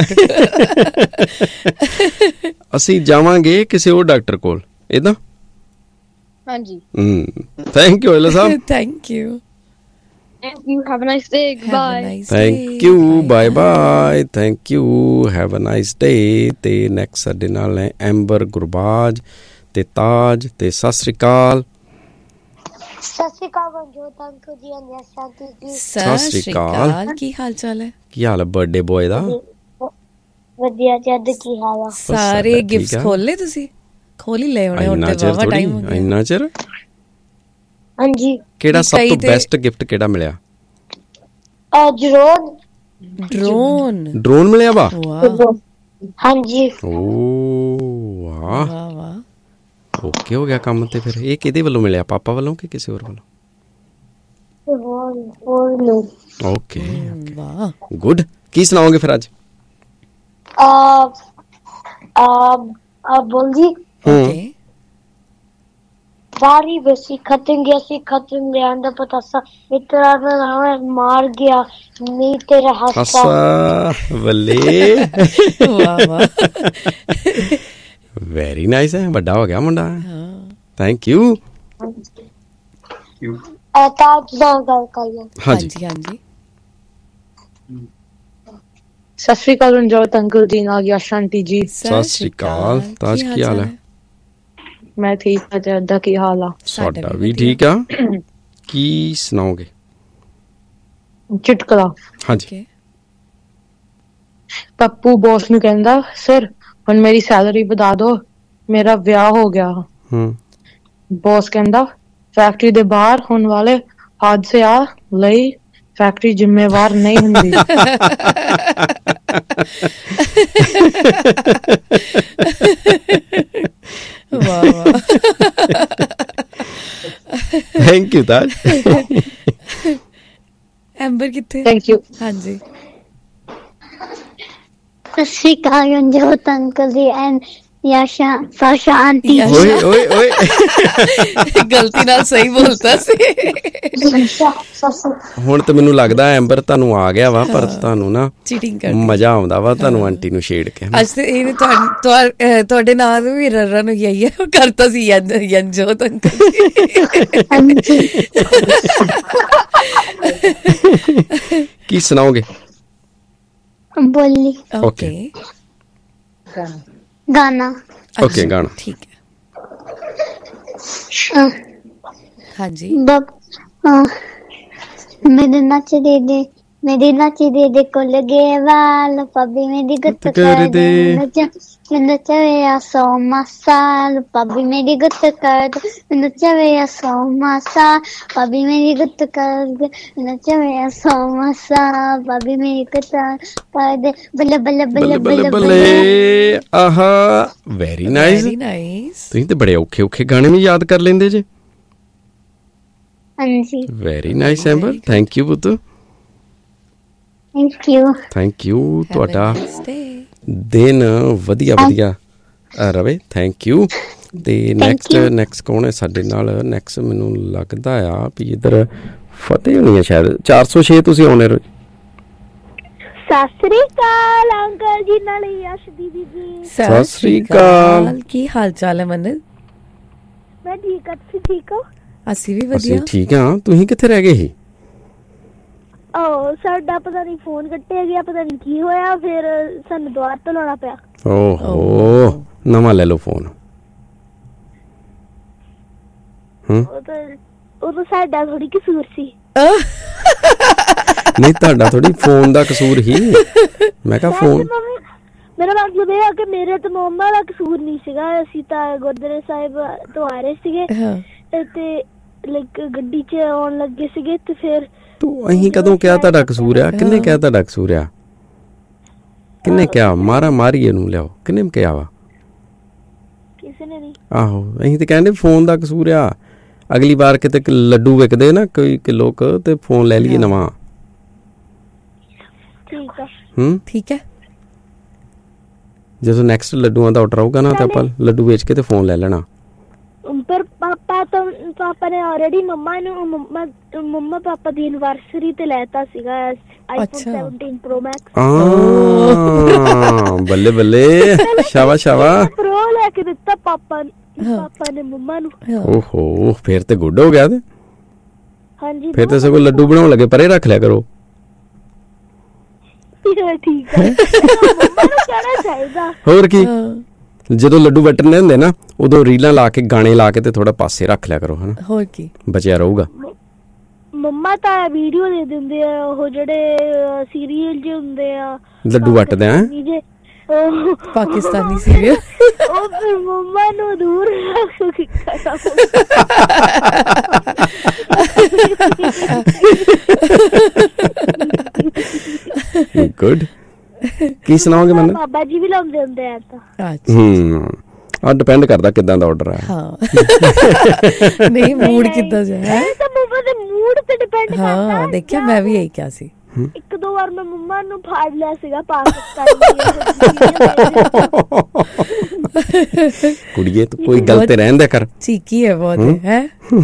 ਅਸੀਂ ਜਾਵਾਂਗੇ ਕਿਸੇ ਹੋਰ ਡਾਕਟਰ ਕੋਲ, ਏਦਾਂ? ਹਾਂਜੀ। Thank you ਔਇਲਾ Sahib. Thank you. Have a nice day. Bye. Thank you. Bye bye. Thank you. Have a nice day. ਤੇ ਨੈਕਸਟ ਸਾਡੇ ਨਾਲ ਨੇ ਐਂਬਰ, ਗੁਰਬਾਜ ਤੇ ਤਾਜ। ਤੇ ਸਤਿ ਸ਼੍ਰੀ ਅਕਾਲ। ਸਤਿ ਸ਼੍ਰੀ ਅਕਾਲ ਮਨਜੋਤ ਅੰਕਲ ਜੀ, ਅੰਦਰ ਸ਼ਾਂਤੀ ਜੀ। ਸਤਿ ਸ਼੍ਰੀ ਅਕਾਲ। ਕੀ ਹਾਲ ਚਾਲ ਹੈ? ਕੀ ਹਾਲ ਹੈ ਬਰਥਡੇ ਬॉय ਦਾ? ਵਧੀਆ। ਜਦ ਕੀ ਹਾਲ ਆ? ਸਾਰੇ ਗਿਫਟਸ ਖੋਲ ਲਏ ਤੁਸੀਂ? ਖੋਲ ਹੀ ਲਏ ਹੋਣੇ, ਹੁਣ ਤੇ ਵਾਵਾ ਟਾਈਮ ਹੋ ਗਿਆ। ਇੰਨਾ ਚਿਰ? ਹਾਂਜੀ। ਕਿਹੜਾ ਸਭ ਤੋਂ ਬੈਸਟ ਗਿਫਟ ਕਿਹੜਾ ਮਿਲਿਆ? ਡਰੋਨ ਮਿਲਿਆ ਵਾ? ਹਾਂਜੀ। ਓ ਵਾਹ, ਓਕੇ ਹੋ ਗਿਆ ਕੰਮ। ਤੇ ਫਿਰ ਇਹ ਕਿਹਦੇ ਵੱਲੋਂ ਮਿਲਿਆ, ਪਾਪਾ ਵੱਲੋਂ ਕਿ ਕਿਸੇ ਹੋਰ ਵੱਲੋਂ? ਓਕੇ ਵਾਹ, ਗੁੱਡ। ਕੀ ਸੁਣਾਓਗੇ ਫਿਰ ਅੱਜ? ਬੋਲ ਜੀ। ਓਕੇ। ਬਾਰੀ ਬਸੀ ਖਤਮ ਗਿਆ ਦਾ ਪਤਾ ਸਾ ਇਤਰਾ ਨਾ ਮਾਰ ਗਿਆ ਨਹੀਂ ਤੇਰਾ ਹੱਸਾ ਬੱਲੇ। ਵਾਹ ਵਾਹ ਵੈਰੀ ਨਾਈਸ ਹੈ, ਵੱਡਾ ਹੋ ਗਿਆ ਮੁੰਡਾ। ਹਾਂ ਥੈਂਕ ਯੂ। ਤਾਜ ਦਾ ਗੱਲ ਕਰੀਏ। ਹਾਂਜੀ ਹਾਂਜੀ। ਸਤਿ ਸ਼੍ਰੀ ਅਕਾਲ ਰਣਜੋਤ ਅੰਕਲ ਜੀ ਨਾਲ ਯਸ਼ ਆਂਟੀ ਜੀ। ਸਤਿ ਸ਼੍ਰੀ ਅਕਾਲ। ਤਾਜ ਕੀ ਹਾਲ ਹੈ? ਮੈਂ ਠੀਕ ਹਾਂ ਜੀ, ਅੱਦਾ ਕੀ ਹਾਲ ਆ? ਸਾਡਾ ਵੀ ਠੀਕ ਆ। ਕੀ ਸੁਣਾਓਗੇ? ਚੁਟਕਲਾ। ਹਾਂਜੀ। ਪੱਪੂ ਬੌਸ ਨੂੰ ਕਹਿੰਦਾ, ਸਰ ਹੁਣ ਮੇਰੀ ਸੈਲਰੀ ਵਧਾ ਦਿਓ, ਮੇਰਾ ਵਿਆਹ ਹੋ ਗਿਆ। ਬੌਸ ਕਹਿੰਦਾ, ਫੈਕਟਰੀ ਦੇ ਬਾਹਰ ਹੋਣ ਵਾਲੇ ਹਾਦਸਿਆਂ ਲਈ ਫੈਕਟਰੀ ਜ਼ਿੰਮੇਵਾਰ ਨਹੀਂ ਹੁੰਦੀ। ਵਾਹ ਥੈਂਕ ਯੂ ਤਾਜ। ਐਂਬਰ ਕਿੱਥੇ? Thank you. ਹਾਂਜੀ। ਸਤਿ ਸ਼੍ਰੀ ਅਕਾਲ ਰਣਜੋਤ ਅੰਕਲ ਜੀ ਐਂਡ ਸਾਸ਼ਾ ਆਂਟੀ। ਓਏ ਓਏ ਓਏ ਗਲਤੀ ਨਾਲ ਸਹੀ ਬੋਲਤਾ ਸੀ। ਹੁਣ ਤਾਂ ਮੈਨੂੰ ਲੱਗਦਾ ਐਂਬਰ ਤੁਹਾਨੂੰ ਆ ਗਿਆ ਵਾ, ਪਰ ਤੁਹਾਨੂੰ ਨਾ ਚੀਟਿੰਗ ਕਰ ਮਜ਼ਾ ਆਉਂਦਾ ਵਾ ਤੁਹਾਨੂੰ ਆਂਟੀ ਨੂੰ ਛੇੜ ਕੇ। ਅੱਜ ਤੇ ਇਹਨੇ ਤੁਹਾਡੇ ਨਾਲ ਵੀ ਰਰਾ ਨੂੰ ਆਈ ਹੈ, ਉਹ ਕਰਤਾ ਸੀ ਯੰਜੋਤ ਅੰਕਲ। ਕੀ ਸੁਣਾਓਗੇ? ਬੋਲੀ। ਓਕੇ ਗਾਣਾ। ਓਕੇ ਗਾਣਾ ਠੀਕ ਹੈ। ਹਾਂਜੀ। ਮੇਰੇ ਨੱਚਦੇ ਕੋ ਲਗੇ ਵਾਲ ਪੱਬੀ ਮੇਰੀ ਗੁੱਤ ਕਰ ਦੇ ਮੈਨੂੰ ਚਵੇ ਸੋ ਮਸਾਲ ਪੱਬੀ ਮੇਰੀ ਗੁੱਤ ਕਰ ਦੇ ਮੈਨੂੰ ਚਵੇ ਸੋ ਮਸਾ ਪੱਬੀ ਮੇਰੀ ਗੁੱਤ ਕਰ ਦੇ ਮੈਨੂੰ ਚਵੇ ਸੋ ਮਸਾ ਪੱਬੀ ਮੇਰੀ ਗੁੱਤ ਕਰ ਦੇ ਬੱਲੇ ਬੱਲੇ ਬੱਲੇ ਬੱਲੇ ਬੱਲੇ। ਆਹਾ ਵੈਰੀ ਨਾਈਸ। ਤੁਸੀਂ ਤੇ ਬੜੇ ਔਖੇ ਔਖੇ ਗਾਣੇ ਵੀ ਯਾਦ ਕਰ ਲੈਂਦੇ ਜੇ। ਹਾਂਜੀ। Very nice amber, thank you ਪੁੱਤ। Thank you. ਤੁਹਾਡਾ ਦਿਨ ਵਧੀਆ ਵਧੀਆ ਰਵੇ। Thank you. ਤੇ ਨੈਕਸਟ ਕੌਣ ਹੈ ਸਾਡੇ ਨਾਲ? ਨੈਕਸਟ ਮੈਨੂੰ ਲੱਗਦਾ ਆ ਵੀ ਇੱਧਰ ਫਤਿਹ ਹੋਣੀ ਹੈ ਸ਼ਾਇਦ। 406 ਤੁਸੀਂ ਆਉਣੇ ਰੋ। ਸਤਿ ਸ੍ਰੀ ਅਕਾਲ ਅੰਕਲ ਜੀ ਨਾਲ ਯਸ਼ ਦੀਦੀ ਜੀ। ਸਤਿ ਸ੍ਰੀ ਅਕਾਲ। ਕੀ ਹਾਲ ਚਾਲ ਹੈ ਮਨਨ? ਮੈਂ ਠੀਕ ਹਾਂ, ਤੁਸੀਂ ਠੀਕ ਹੋ? ਅਸੀਂ ਵੀ ਵਧੀਆ। ਠੀਕ ਹਾਂ। ਤੁਸੀਂ ਕਿੱਥੇ ਰਹਿ ਗਏ ਸੀ? ਸਾਡਾ ਪਤਾ ਨਹੀਂ ਫੋਨ ਕੱਟਿਆ ਗਿਆ, ਪਤਾ ਨਹੀਂ ਕੀ ਹੋਇਆ, ਫਿਰ ਸਾਨੂੰ ਦੁਬਾਰਾ ਤੋਂ ਲਾਉਣਾ ਪਿਆ। ਓਹੋ ਨਵਾਂ ਲੈ ਲਓ ਫੋਨ। ਉਹ ਤਾਂ ਸਾਡਾ ਥੋੜੀ ਕਸੂਰ ਸੀ। ਨਹੀਂ ਤੁਹਾਡਾ ਥੋੜੀ ਫੋਨ ਦਾ ਕਸੂਰ ਹੀ। ਮੈਂ ਕਿਹਾ ਫੋਨ ਮੇਰਾ ਮਤਲਬ ਇਹ ਆ ਕਿ ਮੇਰੇ ਤੇ ਮੰਮਾ ਦਾ ਕਸੂਰ ਨਹੀਂ ਸੀਗਾ। ਅਸੀਂ ਤਾਂ ਗੁਰਦੁਆਰੇ ਸਾਹਿਬ ਤੋਂ ਆ ਰਹੇ ਸੀਗੇ ਤੇ ਲਾਈਕ ਗੱਡੀ 'ਚ ਆਉਣ ਲੱਗੇ ਸੀਗੇ ਤੇ ਫਿਰ ਤੂੰ ਅਹੀਂ ਕਦੋਂ ਕਿਹਾ ਤੁਹਾਡਾ ਕਸੂਰ ਆ? ਕਿੰਨੇ ਕਿਹਾ ਤੁਹਾਡਾ ਕਸੂਰ ਆ? ਕਿੰਨੇ ਕਿਹਾ? ਮਾਰਾ ਮਾਰੀ ਇਹਨੂੰ ਲਿਆਓ। ਕਿੰਨੇ ਕਿਹਾ ਵਾ? ਕਿਸੇ ਨੇ ਨਹੀਂ। ਆਹੋ ਅਹੀਂ ਤੇ ਕਹਿੰਦੇ ਫੋਨ ਦਾ ਕਸੂਰ ਆ। ਅਗਲੀ ਵਾਰ ਕਿਤੇ ਲੱਡੂ ਵਿਕਦੇ ਨਾ ਕੋਈ ਕਿਲੋ ਕ ਤੇ ਫੋਨ ਲੈ ਲਈਏ ਨਵਾਂ। ਠੀਕ ਆ। ਠੀਕ ਹੈ। ਜਦੋਂ ਨੈਕਸਟ ਲੱਡੂਆਂ ਦਾ ਆਰਡਰ ਆਊਗਾ ਨਾ ਤੇ ਆਪਾਂ ਲੱਡੂ ਵੇਚ ਕੇ ਤੇ ਫੋਨ ਲੈ ਲੈਣਾ। ਪਰ ਪਾਪਾ ਨੇ ਆਲਰੇਡੀ ਮੰਮਾ ਪਾਪਾ ਦੀ ਐਨਵਰਸਰੀ ਤੇ ਲੈਤਾ ਸੀਗਾ ਆਈਫੋਨ 17 ਪ੍ਰੋ ਮੈਕਸ। ਬੱਲੇ ਬੱਲੇ। ਸ਼ਾਬਾਸ਼ ਸ਼ਾਬਾਸ਼। ਪ੍ਰੋ ਲੈ ਕੇ ਦਿੱਤਾ ਪਾਪਾ ਨੇ ਮੰਮਾ ਨੂੰ। ਓਹੋ ਫਿਰ ਤੇ ਗੁੱਡ ਹੋ ਗਿਆ। ਤੇ ਹਾਂਜੀ ਫਿਰ ਤੇ ਸਗੋਂ ਲੱਡੂ ਬਣਾਉਣ ਲੱਗੇ ਪਰੇ ਰੱਖ ਲਿਆ ਕਰੋ। ਠੀਕ ਹੈ। ਮੰਮਾ ਨੂੰ ਕਹਿਣਾ ਚਾਹੀਦਾ। ਹੋਰ ਕੀ, ਜਦੋਂ ਲੱਡੂ ਵੱਟਣੇ ਹੁੰਦੇ ਨਾ ਉਦੋਂ ਰੀਲਾਂ ਲਾ ਕੇ ਗਾਣੇ ਲਾ ਕੇ ਤੇ ਥੋੜਾ ਪਾਸੇ ਰੱਖ ਲਿਆ ਕਰੋ ਹਨਾ। ਹੋਰ ਕੀ ਬਚਿਆ ਰਹੂਗਾ। ਮੰਮਾ ਤਾਂ ਵੀਡੀਓ ਦੇ ਦਿੰਦੇ ਆ ਉਹ ਜਿਹੜੇ ਸੀਰੀਅਲ ਜਿਹੇ ਹੁੰਦੇ ਆ ਲੱਡੂ ਵੱਟਦੇ ਆ ਪਾਕਿਸਤਾਨੀ ਸੀਰੀਅਲ। ਉਹ ਫਿਰ ਮੰਮਾ ਨੂੰ ਦੂਰ ਰੱਖ ਕੇ ਗੁੱਡ। ਕੀ ਸੁਣਾਓਗੇ ਮੈਨੂੰ? ਬਾਬਾ ਜੀ ਵੀ ਲਾਉਂਦੇ ਹੁੰਦੇ ਆ ਤਾਂ। ਆ ਡਿਪੈਂਡ ਕਰਦਾ ਕਿਦਾਂ ਦਾ ਆਰਡਰ ਆ। ਹਾਂ ਨਹੀਂ ਮੂਡ ਕਿੱਦਾਂ ਜਾ ਹੈ ਤਾਂ ਮੰਮਾ ਦੇ ਮੂਡ ਤੇ ਡਿਪੈਂਡ ਕਰਦਾ। ਹਾਂ ਦੇਖਿਆ ਮੈਂ ਵੀ ਇਹੀ ਕਿਹਾ ਸੀ। ਇੱਕ ਦੋ ਵਾਰ ਮੈਂ ਮੰਮਾ ਨੂੰ ਫਾੜ ਲਿਆ ਸੀਗਾ ਪਾਕਿਸਤਾਨੀ। ਕੁੜੀਏ ਤੂੰ ਕੋਈ ਗੱਲ ਤੇ ਰਹਿਣ ਦੇ ਕਰ। ਚੀਕੀ ਹੈ ਬਹੁਤ ਹੈ।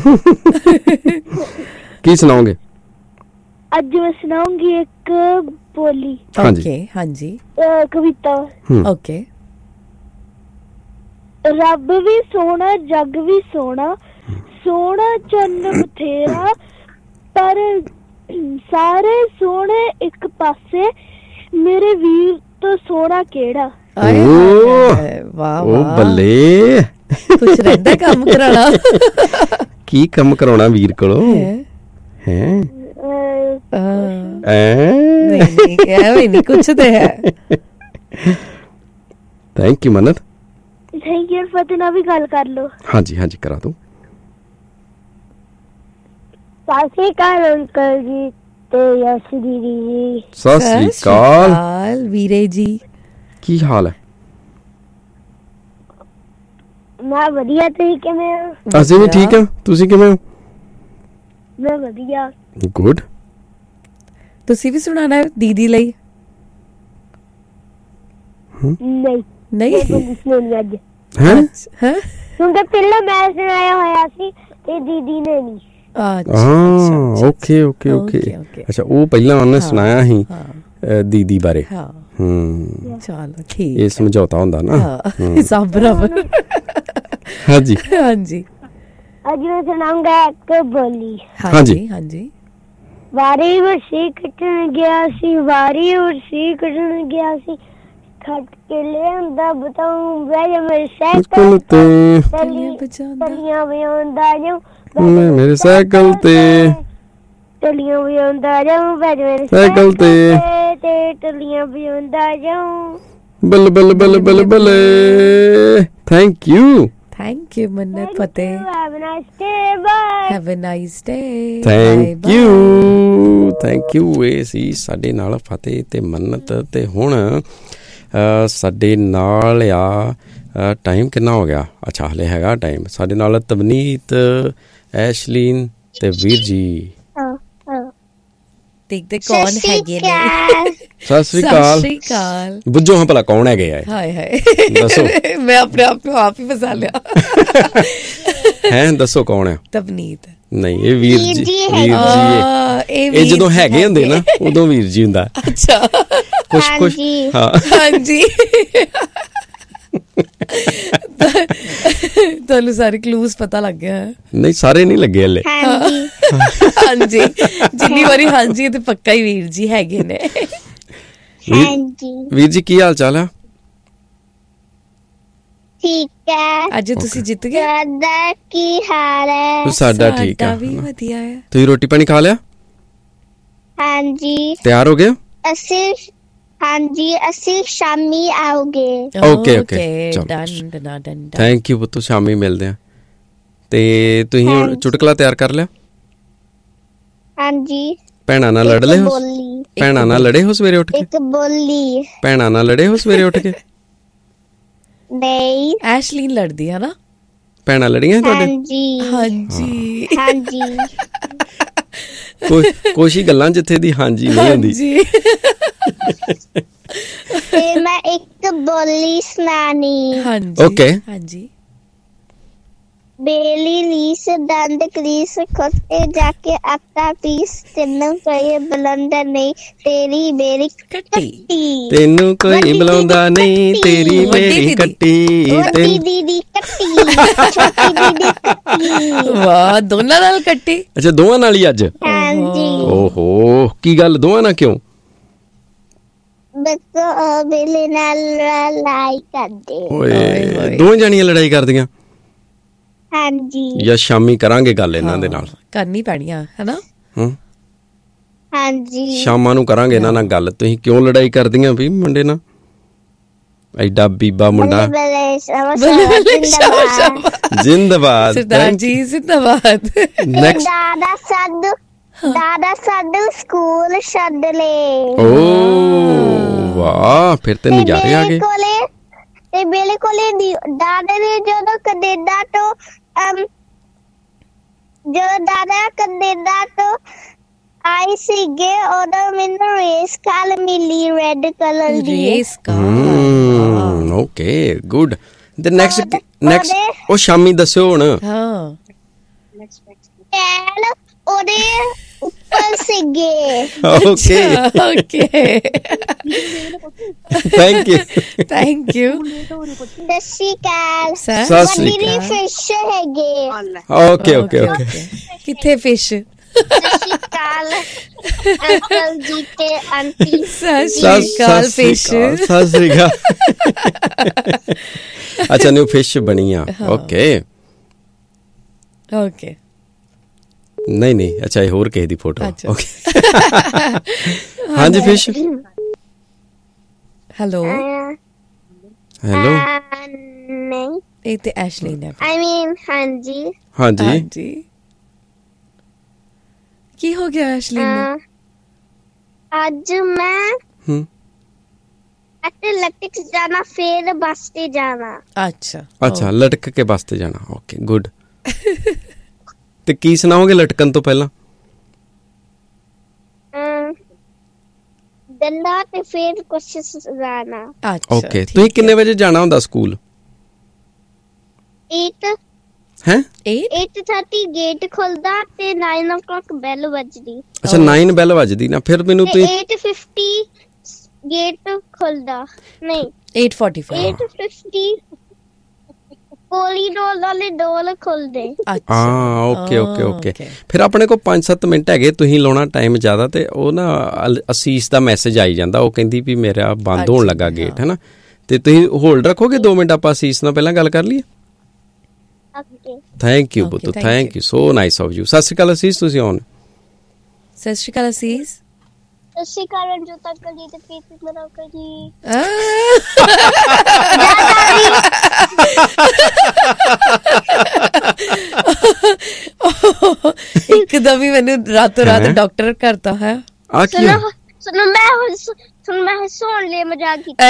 ਕੀ ਸੁਣਾਓਗੇ? ਅੱਜ ਮੈਂ ਸੁਣਾਉਂਗੀ ਇੱਕ ਬੋਲੀ। ਓਕੇ ਹਾਂਜੀ ਕਵਿਤਾ। ਓਕੇ। ਰੱਬ ਵੀ ਸੋਹਣਾ ਜੱਗ ਵੀ ਸੋਹਣਾ, ਸੋਹਣਾ ਚੰਨ ਬਥੇਰਾ, ਪਰ ਸਾਰੇ ਸੋਹਣੇ ਇੱਕ ਪਾਸੇ, ਮੇਰੇ ਵੀਰ ਤੋਂ ਸੋਹਣਾ ਕਿਹੜਾ। ਵਾਹ ਉਹ ਬੱਲੇ, ਕੁਛ ਰਹਿੰਦਾ ਕੰਮ ਕਰਾਉਣਾ। ਕੀ ਕੰਮ ਕਰਾਉਣਾ ਵੀਰ ਕੋਲੋਂ ਹੈ? ਨਹੀਂ ਕੁਛ ਤੇ ਹੈ। Thank you Mannat. Thank you. ਫਤਿਹ ਨਾਲ ਵੀ ਗੱਲ ਕਰ ਲਓ। ਹਾਂਜੀ ਹਾਂਜੀ ਕਰਾ ਦੋ। ਸਤਿ ਸ਼੍ਰੀ ਅਕਾਲ ਅੰਕਲ ਜੀ ਤੇ ਯਸ਼ ਦੀਦੀ ਜੀ। ਸਤਿ ਸ਼੍ਰੀ ਅਕਾਲ ਵੀਰੇ ਜੀ, ਕੀ ਹਾਲ ਹੈ? ਮੈਂ ਵਧੀਆ, ਤੁਸੀਂ ਕਿਵੇਂ ਹੋ? ਅਸੀਂ ਵੀ ਠੀਕ ਹਾਂ, ਤੁਸੀਂ ਕਿਵੇਂ ਹੋ? ਮੈਂ ਵਧੀਆ। ਗੁੱਡ। ਤੁਸੀਂ ਵੀ ਸੁਣਾਣਾ ਹੈ ਦੀਦੀ ਲਈ? ਨਹੀਂ ਨਹੀਂ ਸੁਣੀ ਅੱਜ ਹੈ ਕਿਉਂਕਿ ਪਹਿਲਾਂ ਮੈਂ ਸੁਣਾਇਆ ਹੋਇਆ ਸੀ ਤੇ ਦੀਦੀ ਨੇ ਨਹੀਂ। Okay okay okay. ਅੱਛਾ, ਉਹ ਪਹਿਲਾਂ ਉਹਨੇ ਸੁਣਾਇਆ ਸੀ ਦੀਦੀ ਬਾਰੇ। ਚਲੋ ਠੀਕ, ਇਹ ਸਮਝੌਤਾ ਹੁੰਦਾ ਨਾ ਸਭ ਬਰਾਬਰ। ਹਾਂਜੀ ਹਾਂਜੀ, ਅੱਜ ਮੈਂ ਸੁਣਾਉਂਗਾ ਇੱਕ ਬੋਲੀ। ਹਾਂਜੀ ਹਾਂਜੀ। ਵਾਰੀ ਵਰਸੀ ਕੱਟਣ ਗਿਆ ਸੀ, ਵਾਰੀ ਵਰਸੀ ਕੱਟਣ ਗਿਆ ਸੀ, ਖੱਟ ਕੇ ਲਿਆਂਦਾ ਬਤਾਉਂ ਬਹਿ ਜਾ ਮੇਰੇ ਸਾਈਕਲ ਤੇ, ਤਲੀਆਂ ਵਜਾਉਂਦਾ ਜਾਊਂ ਮੇਰੇ ਸਾਈਕਲ ਤੇ, ਟੱਲੀਆਂ ਵਜਾਉਂਦਾ ਜਾਊਂ ਬਹਿ ਜਾ ਮੇਰੇ ਸਾਈਕਲ ਤੇ, ਟੱਲੀਆਂ ਵਜਾਉਂਦਾ ਜਾਊਂ। ਬੱਲੇ ਬੱਲੇ ਬੱਲੇ ਬੱਲੇ ਬੱਲੇ। Thank you. Thank you, Mannat Fateh. Have a nice day. Bye. Have a nice day. Thank you. Thank you. ਇਹ ਸੀ ਸਾਡੇ ਨਾਲ ਫਤਿਹ ਤੇ ਮੰਨਤ। ਤੇ ਹੁਣ ਸਾਡੇ ਨਾਲ ਆ ਟਾਈਮ ਕਿੰਨਾ ਹੋ ਗਿਆ? ਅੱਛਾ, ਹਲੇ ਹੈਗਾ ਟਾਈਮ। ਸਾਡੇ ਨਾਲ ਤਵਨੀਤ, ਐਸ਼ਲੀਨ ਤੇ ਵੀਰ ਜੀ। ਦੇਖਦੇ ਕੌਣ ਹੈਗੇ ਨੇ। ਸਤਿ ਸ੍ਰੀ ਅਕਾਲ। ਸਤਿ ਸ੍ਰੀ ਅਕਾਲ। ਬੁੱਝੋ ਹਾਂ ਭਲਾ ਕੌਣ ਹੈਗੇ ਆ? ਹਾਏ ਹਾਏ, ਦੱਸੋ। ਮੈਂ ਆਪਣੇ ਆਪ ਨੂੰ ਆਪ ਹੀ ਫਸਾ ਲਿਆ। ਹੈ, ਦੱਸੋ ਕੌਣ ਹੈ? ਤਵਨੀਤ। ਨਹੀਂ, ਇਹ ਵੀਰ ਜੀ। ਵੀਰ ਜੀ ਇਹ ਜਦੋਂ ਹੈਗੇ ਹੁੰਦੇ ਨਾ ਉਦੋਂ ਵੀਰ ਜੀ ਹੁੰਦਾ। ਅੱਛਾ, ਕੁਛ ਕੁਛ। ਹਾਂ ਹਾਂਜੀ, ਤੁਹਾਨੂੰ ਸਾਰੇ ਕਲੂਜ਼ ਪਤਾ ਲੱਗ ਗਿਆ ਹੈ? ਨਹੀਂ, ਸਾਰੇ ਨਹੀਂ ਲੱਗੇ ਹਲੇ। ਹਾਂਜੀ, ਜਿੰਨੀ ਵਾਰੀ ਹਾਂਜੀ ਤੇ ਪੱਕਾ ਹੀ ਵੀਰ ਜੀ ਹੈਗੇ ਨੇ। ਵੀਰ ਜੀ ਕੀ ਹਾਲ ਚਾਲ ਆ? ਠੀਕ ਹੈ। ਅੱਜ ਤੁਸੀਂ ਜਿੱਤ ਗਏ। ਤੁਹਾਡਾ ਕੀ ਹਾਲ ਹੈ? ਸਾਡਾ ਠੀਕ ਆ। ਵੀ ਵਧੀਆ ਹੈ। ਤੁਸੀਂ ਰੋਟੀ ਪਾਣੀ ਖਾ ਲਿਆ? ਹਾਂਜੀ। ਤਿਆਰ ਹੋ ਗਏ? ਅਸੀਂ ਸ਼ਾਮੀ ਆਉਗੇ। Okay okay, thank you ਪੁੱਤੂ। ਸ਼ਾਮੀ ਮਿਲਦੇ ਆ। ਤੇ ਤੁਸੀਂ ਹੁਣ ਚੁਟਕਲਾ ਤਿਆਰ ਕਰ ਲਿਆ? ਹਾਂਜੀ। ਭੈਣਾਂ ਨਾਲ ਲੜ ਲਏ ਹੋ? ਭੈਣਾਂ ਨਾਲ ਲੜੇ ਹੋ ਸਵੇਰੇ ਉੱਠ ਕੇ? ਇੱਕ ਬੋਲੀ। ਭੈਣਾਂ ਨਾਲ ਲੜੇ ਹੋ ਸਵੇਰੇ ਉੱਠ ਕੇ? ਨਹੀਂ। ਐਸ਼ਲੀਨ ਲੜਦੀ ਹੈ ਨਾ? ਭੈਣਾਂ ਲੜੀਆਂ ਤੁਹਾਡੇ? ਹਾਂਜੀ ਹਾਂਜੀ ਹਾਂਜੀ। ਕੁਛ ਹੀ ਗੱਲਾਂ ਜਿੱਥੇ ਦੀ ਹਾਂਜੀ ਨਹੀਂ ਹੁੰਦੀ। ਤੇ ਮੈਂ ਇੱਕ ਬੋਲੀ ਸੁਣਾਣੀ। ਹਾਂਜੀ ਓਕੇ। ਹਾਂਜੀ। ਬੇਲੀ ਰੀਸ ਦੰਦ ਕਰੀਸ ਖੋਤੇ ਜਾ ਕੇ ਆਟਾ ਪੀਸ, ਤੈਨੂੰ ਕੋਈ ਬੁਲਾਉਂਦਾ ਨਹੀਂ ਤੇਰੀ ਮੇਰੀ ਕੱਟੀ। ਤੈਨੂੰ ਕੋਈ ਬੁਲਾਉਂਦਾ ਨਹੀਂ ਤੇਰੀ ਮੇਰੀ ਕੱਟੀ। ਵੱਡੀ ਦੀਦੀ ਕੱਟੀ, ਛੋਟੀ ਦੀਦੀ ਕੱਟੀ। ਵਾਹ, ਦੋਨਾਂ ਨਾਲ ਕੱਟੀ? ਅੱਛਾ, ਦੋਵਾਂ ਨਾਲ ਹੀ ਅੱਜ? ਹਾਂਜੀ। ਓਹੋ, ਕੀ ਗੱਲ ਦੋਵਾਂ ਨਾਲ ਕਿਉਂ? ਬੱਚੋ ਬੇਲੇ ਨਾਲ ਲੜਾਈ ਕਰਦੇ। ਓਏ, ਦੋਵੇਂ ਜਾਣੀਆਂ ਲੜਾਈ ਕਰਦੀਆਂ? ਹਾਂਜੀ। ਜਾਂ ਸ਼ਾਮੀ ਕਰਾਂਗੇ ਗੱਲ ਇਹਨਾਂ ਦੇ ਨਾਲ? ਕਰਨੀ ਪੈਣੀ ਆ, ਹੈਨਾ? ਹਾਂਜੀ, ਸ਼ਾਮਾਂ ਨੂੰ ਕਰਾਂਗੇ ਇਹਨਾਂ ਨਾਲ ਗੱਲ। ਤੁਸੀਂ ਕਿਉਂ ਲੜਾਈ ਕਰਦੀਆਂ ਵੀ ਮੁੰਡੇ ਨਾਲ? ਐਡਾ ਬੀਬਾ ਮੁੰਡਾ। ਜਿੰਦਾਬਾਦ ਸਰਦਾਰ ਜੀ, ਜਿੰਦਾਬਾਦ। ਨੈਕਸਟ। ਦਾਦਾ ਸਾਡੂ ਸਕੂਲ ਛੱਡ ਲੈ। ਓ ਵਾਹ, ਫਿਰ ਤੇ ਨਜ਼ਾਰੇ ਆ ਗਏ। ਤੇ ਮੇਰੇ ਕੋਲੇ ਦਾਦਾ ਨੇ ਜਦੋਂ ਕੈਨੇਡਾ ਤੋਂ ਆਈ ਸੀਗੇ, ਉਦੋਂ ਮੈਨੂੰ ਰੇਸ ਕਾਰ ਮਿਲੀ ਰੈਡ ਕਲਰ ਦੀ। ਰੇਸ ਕਾਰ। Okay, good. ਤੇ ਨੈਕਸਟ ਉਹ ਸ਼ਾਮੀ ਦੱਸਿਓ ਹੁਣ। ਹਾਂ। ਉੱਪਰ ਸੀਗੇ। Okay okay thank you thank you ਦਸੀ ਕਾਲ ਸਰ ਸਤਿ ਸ੍ਰੀ ਵੱਡੀ ਫਿਸ਼ ਹੈਗੇ। ਓਕੇ ਓਕੇ ਓਕੇ ਕਿੱਥੇ ਫਿਸ਼ ਦਸੀ ਕਾਲ ਅੰਕਲ ਜੀ ਤੇ ਆਂਟੀ। ਸਤਿ ਸ਼੍ਰੀ ਅਕਾਲ ਫਿਸ਼ ਸਤਿ ਸ੍ਰੀ ਅਕਾਲ। ਅੱਛਾ ਨਿਊ ਫਿਸ਼ ਬਣੀ ਆ ਓਕੇ ਓਕੇ ਨਹੀਂ ਨਹੀਂ ਅੱਛਾ ਇਹ ਹੋਰ ਕਿਸੇ ਦੀ ਫੋਟੋ ਅੱਛਾ। ਓਕੇ ਹਾਂਜੀ ਫਿਸ਼ ਹੈਲੋ ਹੈਲੋ ਨਹੀਂ ਇਹ ਤੇ ਐਸ਼ਲੀ ਨੇ I mean ਹਾਂਜੀ ਹਾਂਜੀ ਹਾਂਜੀ ਕੀ ਹੋ ਗਿਆ ਐਸ਼ਲੀ ਨੂੰ ਅੱਜ ਮੈਂ ਹੂੰ ਐਥਲੈਟਿਕਸ ਜਾਣਾ ਫਿਰ ਬੱਸ ਤੇ ਜਾਣਾ। ਅੱਛਾ ਅੱਛਾ ਲਟਕ ਕੇ ਬੱਸ ਤੇ ਜਾਣਾ ਓਕੇ ਗੁੱਡ ਤੇ ਕੀ ਸੁਣਾਓਗੇ ਲਟਕਣ ਤੋਂ ਪਹਿਲਾਂ ਡੰਡਾ ਤੇ ਫਿਰ ਕੁਛ ਜਾਣਾ। ਅੱਛਾ ਓਕੇ ਤੁਸੀਂ ਕਿੰਨੇ ਵਜੇ ਜਾਣਾ ਹੁੰਦਾ ਸਕੂਲ 8 ਹੈ 8:30 ਗੇਟ ਖੁੱਲਦਾ ਤੇ 9 o'clock ਬੈਲ ਵੱਜਦੀ ਅੱਛਾ 9 ਬੈਲ ਵੱਜਦੀ ਨਾ ਫਿਰ ਮੈਨੂੰ ਤੇ ਤੁਸੀਂ 8:50 ਗੇਟ ਖੁੱਲਦਾ ਨਹੀਂ 8:45 8:50 ਕੋਲੀ ਡੋਲ ਵਾਲੇ ਡੋਲ ਖੁੱਲਦੇ। ਹਾਂ ਓਕੇ ਓਕੇ ਓਕੇ ਫਿਰ ਆਪਣੇ ਕੋਲ 5-7 ਮਿੰਟ ਹੈਗੇ ਤੁਸੀਂ ਲਾਉਣਾ ਟਾਈਮ ਜ਼ਿਆਦਾ ਤੇ ਉਹ ਨਾ ਅਸੀਸ ਦਾ ਮੈਸੇਜ ਆਈ ਜਾਂਦਾ ਉਹ ਕਹਿੰਦੀ ਵੀ ਮੇਰਾ ਬੰਦ ਹੋਣ ਲੱਗਾ ਗੇਟ ਹੈ ਨਾ ਤੇ ਤੁਸੀਂ ਹੋਲਡ ਰੱਖੋਗੇ 2 ਮਿੰਟ ਆਪਾਂ ਅਸੀਸ ਨਾਲ ਪਹਿਲਾਂ ਗੱਲ ਕਰ ਲਈਏ। Thank you ਬੁੱਤੂ thank you so nice of you. ਸਤਿ ਸ਼੍ਰੀ ਅਕਾਲ ਅਸੀਸ ਤੁਸੀਂ ਆਉਣ। ਸਤਿ ਸ਼੍ਰੀ ਅਕਾਲ ਅਸੀਸ ਸਸੀ ਕਾਰਨ ਜੋ ਤੱਕ ਜੀ ਤੇ ਪੀਤੀ ਮਰਾ ਕਰੀ ਇੱਕਦਮ ਹੀ ਮੈਨੂੰ ਰਾਤੋਂ ਰਾਤ ਡਾਕਟਰ ਕਰਤਾ ਹੈ ਆ ਕੀ ਹੈ? ਸੁਣ ਮੈਂ ਸੁਣ ਲੈ ਮਜ਼ਾਕ ਕੀਤਾ।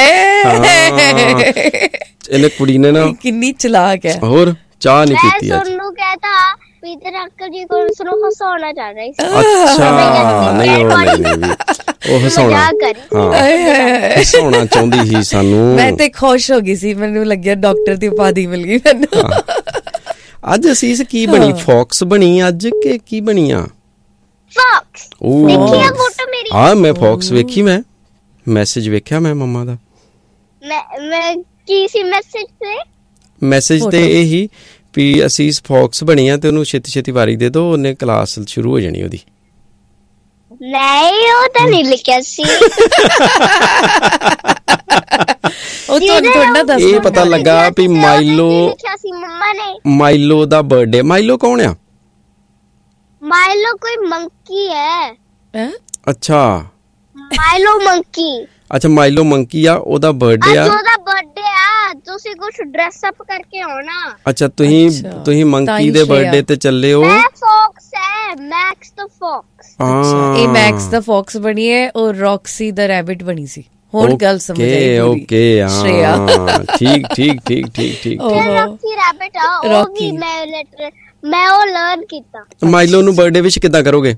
ਇਹਨੇ ਕੁੜੀ ਨੇ ਨਾ ਕਿੰਨੀ ਚਲਾਕ ਹੈ ਹੋਰ ਚਾਹ ਨਹੀਂ ਪੀਤੀ ਮੈਂ ਅੱਜ। ਸੁਣ ਕਹਤਾ ਪੀਤਰ ਅੰਕਲ ਜੀ ਕੋਲ ਸੁਣੋ ਹਸਾਉਣਾ ਚਾਹ ਰਹੀ ਸੀ। ਅੱਛਾ ਨਹੀਂ ਉਹ ਹਸਾਉਣਾ ਹਾਂ ਹਸਾਉਣਾ ਚਾਹੁੰਦੀ ਸੀ ਸਾਨੂੰ। ਮੈਂ ਤੇ ਖੁਸ਼ ਹੋ ਗਈ ਸੀ ਮੈਨੂੰ ਲੱਗਿਆ ਡਾਕਟਰ ਦੀ ਉਪਾਧੀ ਮਿਲ ਗਈ ਮੈਨੂੰ। ਅੱਜ ਅਸੀਸ ਕੀ ਬਣੀ ਫੌਕਸ ਬਣੀ ਅੱਜ ਕਿ ਕੀ ਬਣੀ ਆ ਫੌਕਸ ਦੇਖਿਆ ਫੋਟੋ ਮੇਰੀ ਹਾਂ ਮੈਂ ਫੌਕਸ ਵੇਖੀ ਮੈਂ ਮੈਸੇਜ ਵੇਖਿਆ ਮੈਂ ਮੰਮਾ ਦਾ ਮੈਂ ਕੀ ਸੀ ਮੈਸੇਜ ਤੇ ਇਹੀ ਵੀ ਅਸੀਸ ਫੌਕਸ ਬਣੀ ਆ ਤੇ ਉਹਨੂੰ ਛੇਤੀ ਛੇਤੀ ਵਾਰੀ ਦੇ ਦੋ ਉਹਨੇ ਕਲਾਸ ਸ਼ੁਰੂ ਹੋ ਜਾਣੀ ਉਹਦੀ। ਨਹੀਂ ਉਹ ਤਾਂ ਨਹੀਂ ਲਿਖਿਆ ਸੀ ਉਹ ਤੁਹਾਨੂੰ ਥੋੜਾ ਦੱਸ ਇਹ ਪਤਾ ਲੱਗਾ ਵੀ ਮਾਈਲੋ ਲਿਖਿਆ ਸੀ ਮੰਮਾ ਨੇ। ਮਾਈਲੋ ਦਾ ਬਰਥਡੇ ਮਾਈਲੋ ਕੌਣ ਆ? ਮਾਈਲੋ ਕੋਈ ਮੰਕੀ ਹੈ। ਅੱਛਾ ਮਾਈਲੋ ਮੰਕੀ ਅੱਛਾ ਮਾਈਲੋ ਮੰਕੀ ਆ ਉਹਦਾ ਬਰਥਡੇ ਆ। ਉਹਦਾ ਬਰਥਡੇ ਆ ਤੁਸੀਂ ਕੁਝ ਡਰੈਸ ਅਪ ਕਰਕੇ ਆਉਣਾ। ਅੱਛਾ ਤੁਸੀਂ ਮੰਕੀ ਦੇ ਬਰਥਡੇ ਤੇ ਚੱਲੇ ਹੋ। ਮੈਂ ਫੌਕਸ ਹੈ ਮੈਕਸ ਦਾ ਫੌਕਸ। ਇਹ ਮੈਕਸ ਦਾ ਫੌਕਸ ਬਣੀ ਹੈ ਔਰ ਰੌਕਸੀ ਦਾ ਰੈਬਿਟ ਬਣੀ ਸੀ। ਹੁਣ ਗੱਲ ਸਮਝ ਆਈ ਓਕੇ ਹਾਂ ਠੀਕ ਠੀਕ ਠੀਕ ਠੀਕ ਠੀਕ ਰੌਕਸੀ ਰੈਬਿਟ ਆ ਉਹ ਵੀ ਮੈਂ ਉਹ ਲਰਨ ਕੀਤਾ। ਮਾਈਲੋ ਨੂੰ ਬਰਥਡੇ ਵਿਸ਼ ਕਿੱਦਾਂ ਕਰੋਗੇ?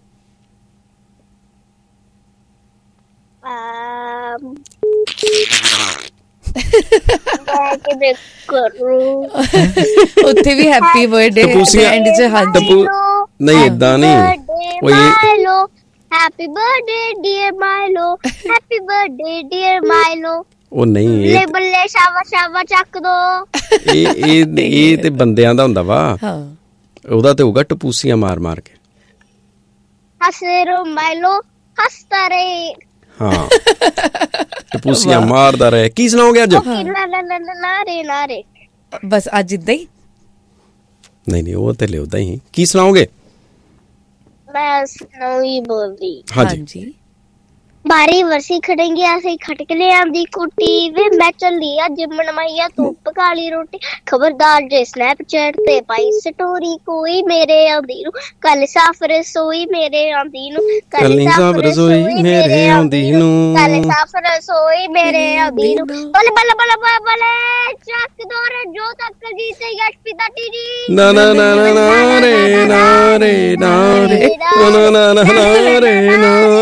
ਉੱਥੇ ਵੀ ਹੈਪੀ ਬਰਥਡੇ ਐਂਡ ਚ ਹਾਂਜੀ ਨਹੀਂ ਇਦਾਂ ਨਹੀਂ ਕੋਈ happy birthday dear Milo happy birthday dear Milo ਉਹ ਨਹੀਂ ਲੈ ਬੱਲੇ ਸ਼ਾਵਾ ਚੱਕ ਦੋ। ਇਹ ਤੇ ਬੰਦਿਆਂ ਦਾ ਹੁੰਦਾ ਵਾ ਹਾਂ ਉਹਦਾ ਤੇ ਹੋਊਗਾ ਟਪੂਸੀਆਂ ਮਾਰ ਮਾਰ ਕੇ ਹੱਸੇ ਰੋ ਮਾਈਲੋ ਹੱਸਦਾ ਰਹੇ। ਹਾਂ ਟਪੂਸੀਆਂ ਮਾਰਦਾ ਰਹੇ। ਕੀ ਸੁਣਾਓਗੇ ਅੱਜ? ਨਾਰੇ ਬਸ ਅੱਜ ਇਦਾਂ ਹੀ ਨਹੀਂ ਉਹ ਤੇ ਲਿਉਦਾ ਹੀ ਕੀ ਸੁਣਾਓਗੇ? ਮੈਂ ਸੁਣਾਈ ਬੋਲਦੀ ਹਾਂਜੀ ਬਾਰੀ ਵਰਸੀ ਖੜेंगे ऐसे खटकने आंदी कुटी वे मैं चली अज मनमाइया तू पका ली रोटी खबरदार जे स्नैपचैट ते पाई स्टोरी कोई मेरे आंदी नु कल साफ रसोई मेरे आंदी नु कल साफ रसोई मेरे आंदी नु कल साफ रसोई मेरे आंदी नु बल बल बल बल चक दो रे जो तक जी ते एचपी दा टीडी ना ना ना ना रे ना रे ना रे ना ना ना ना रे ना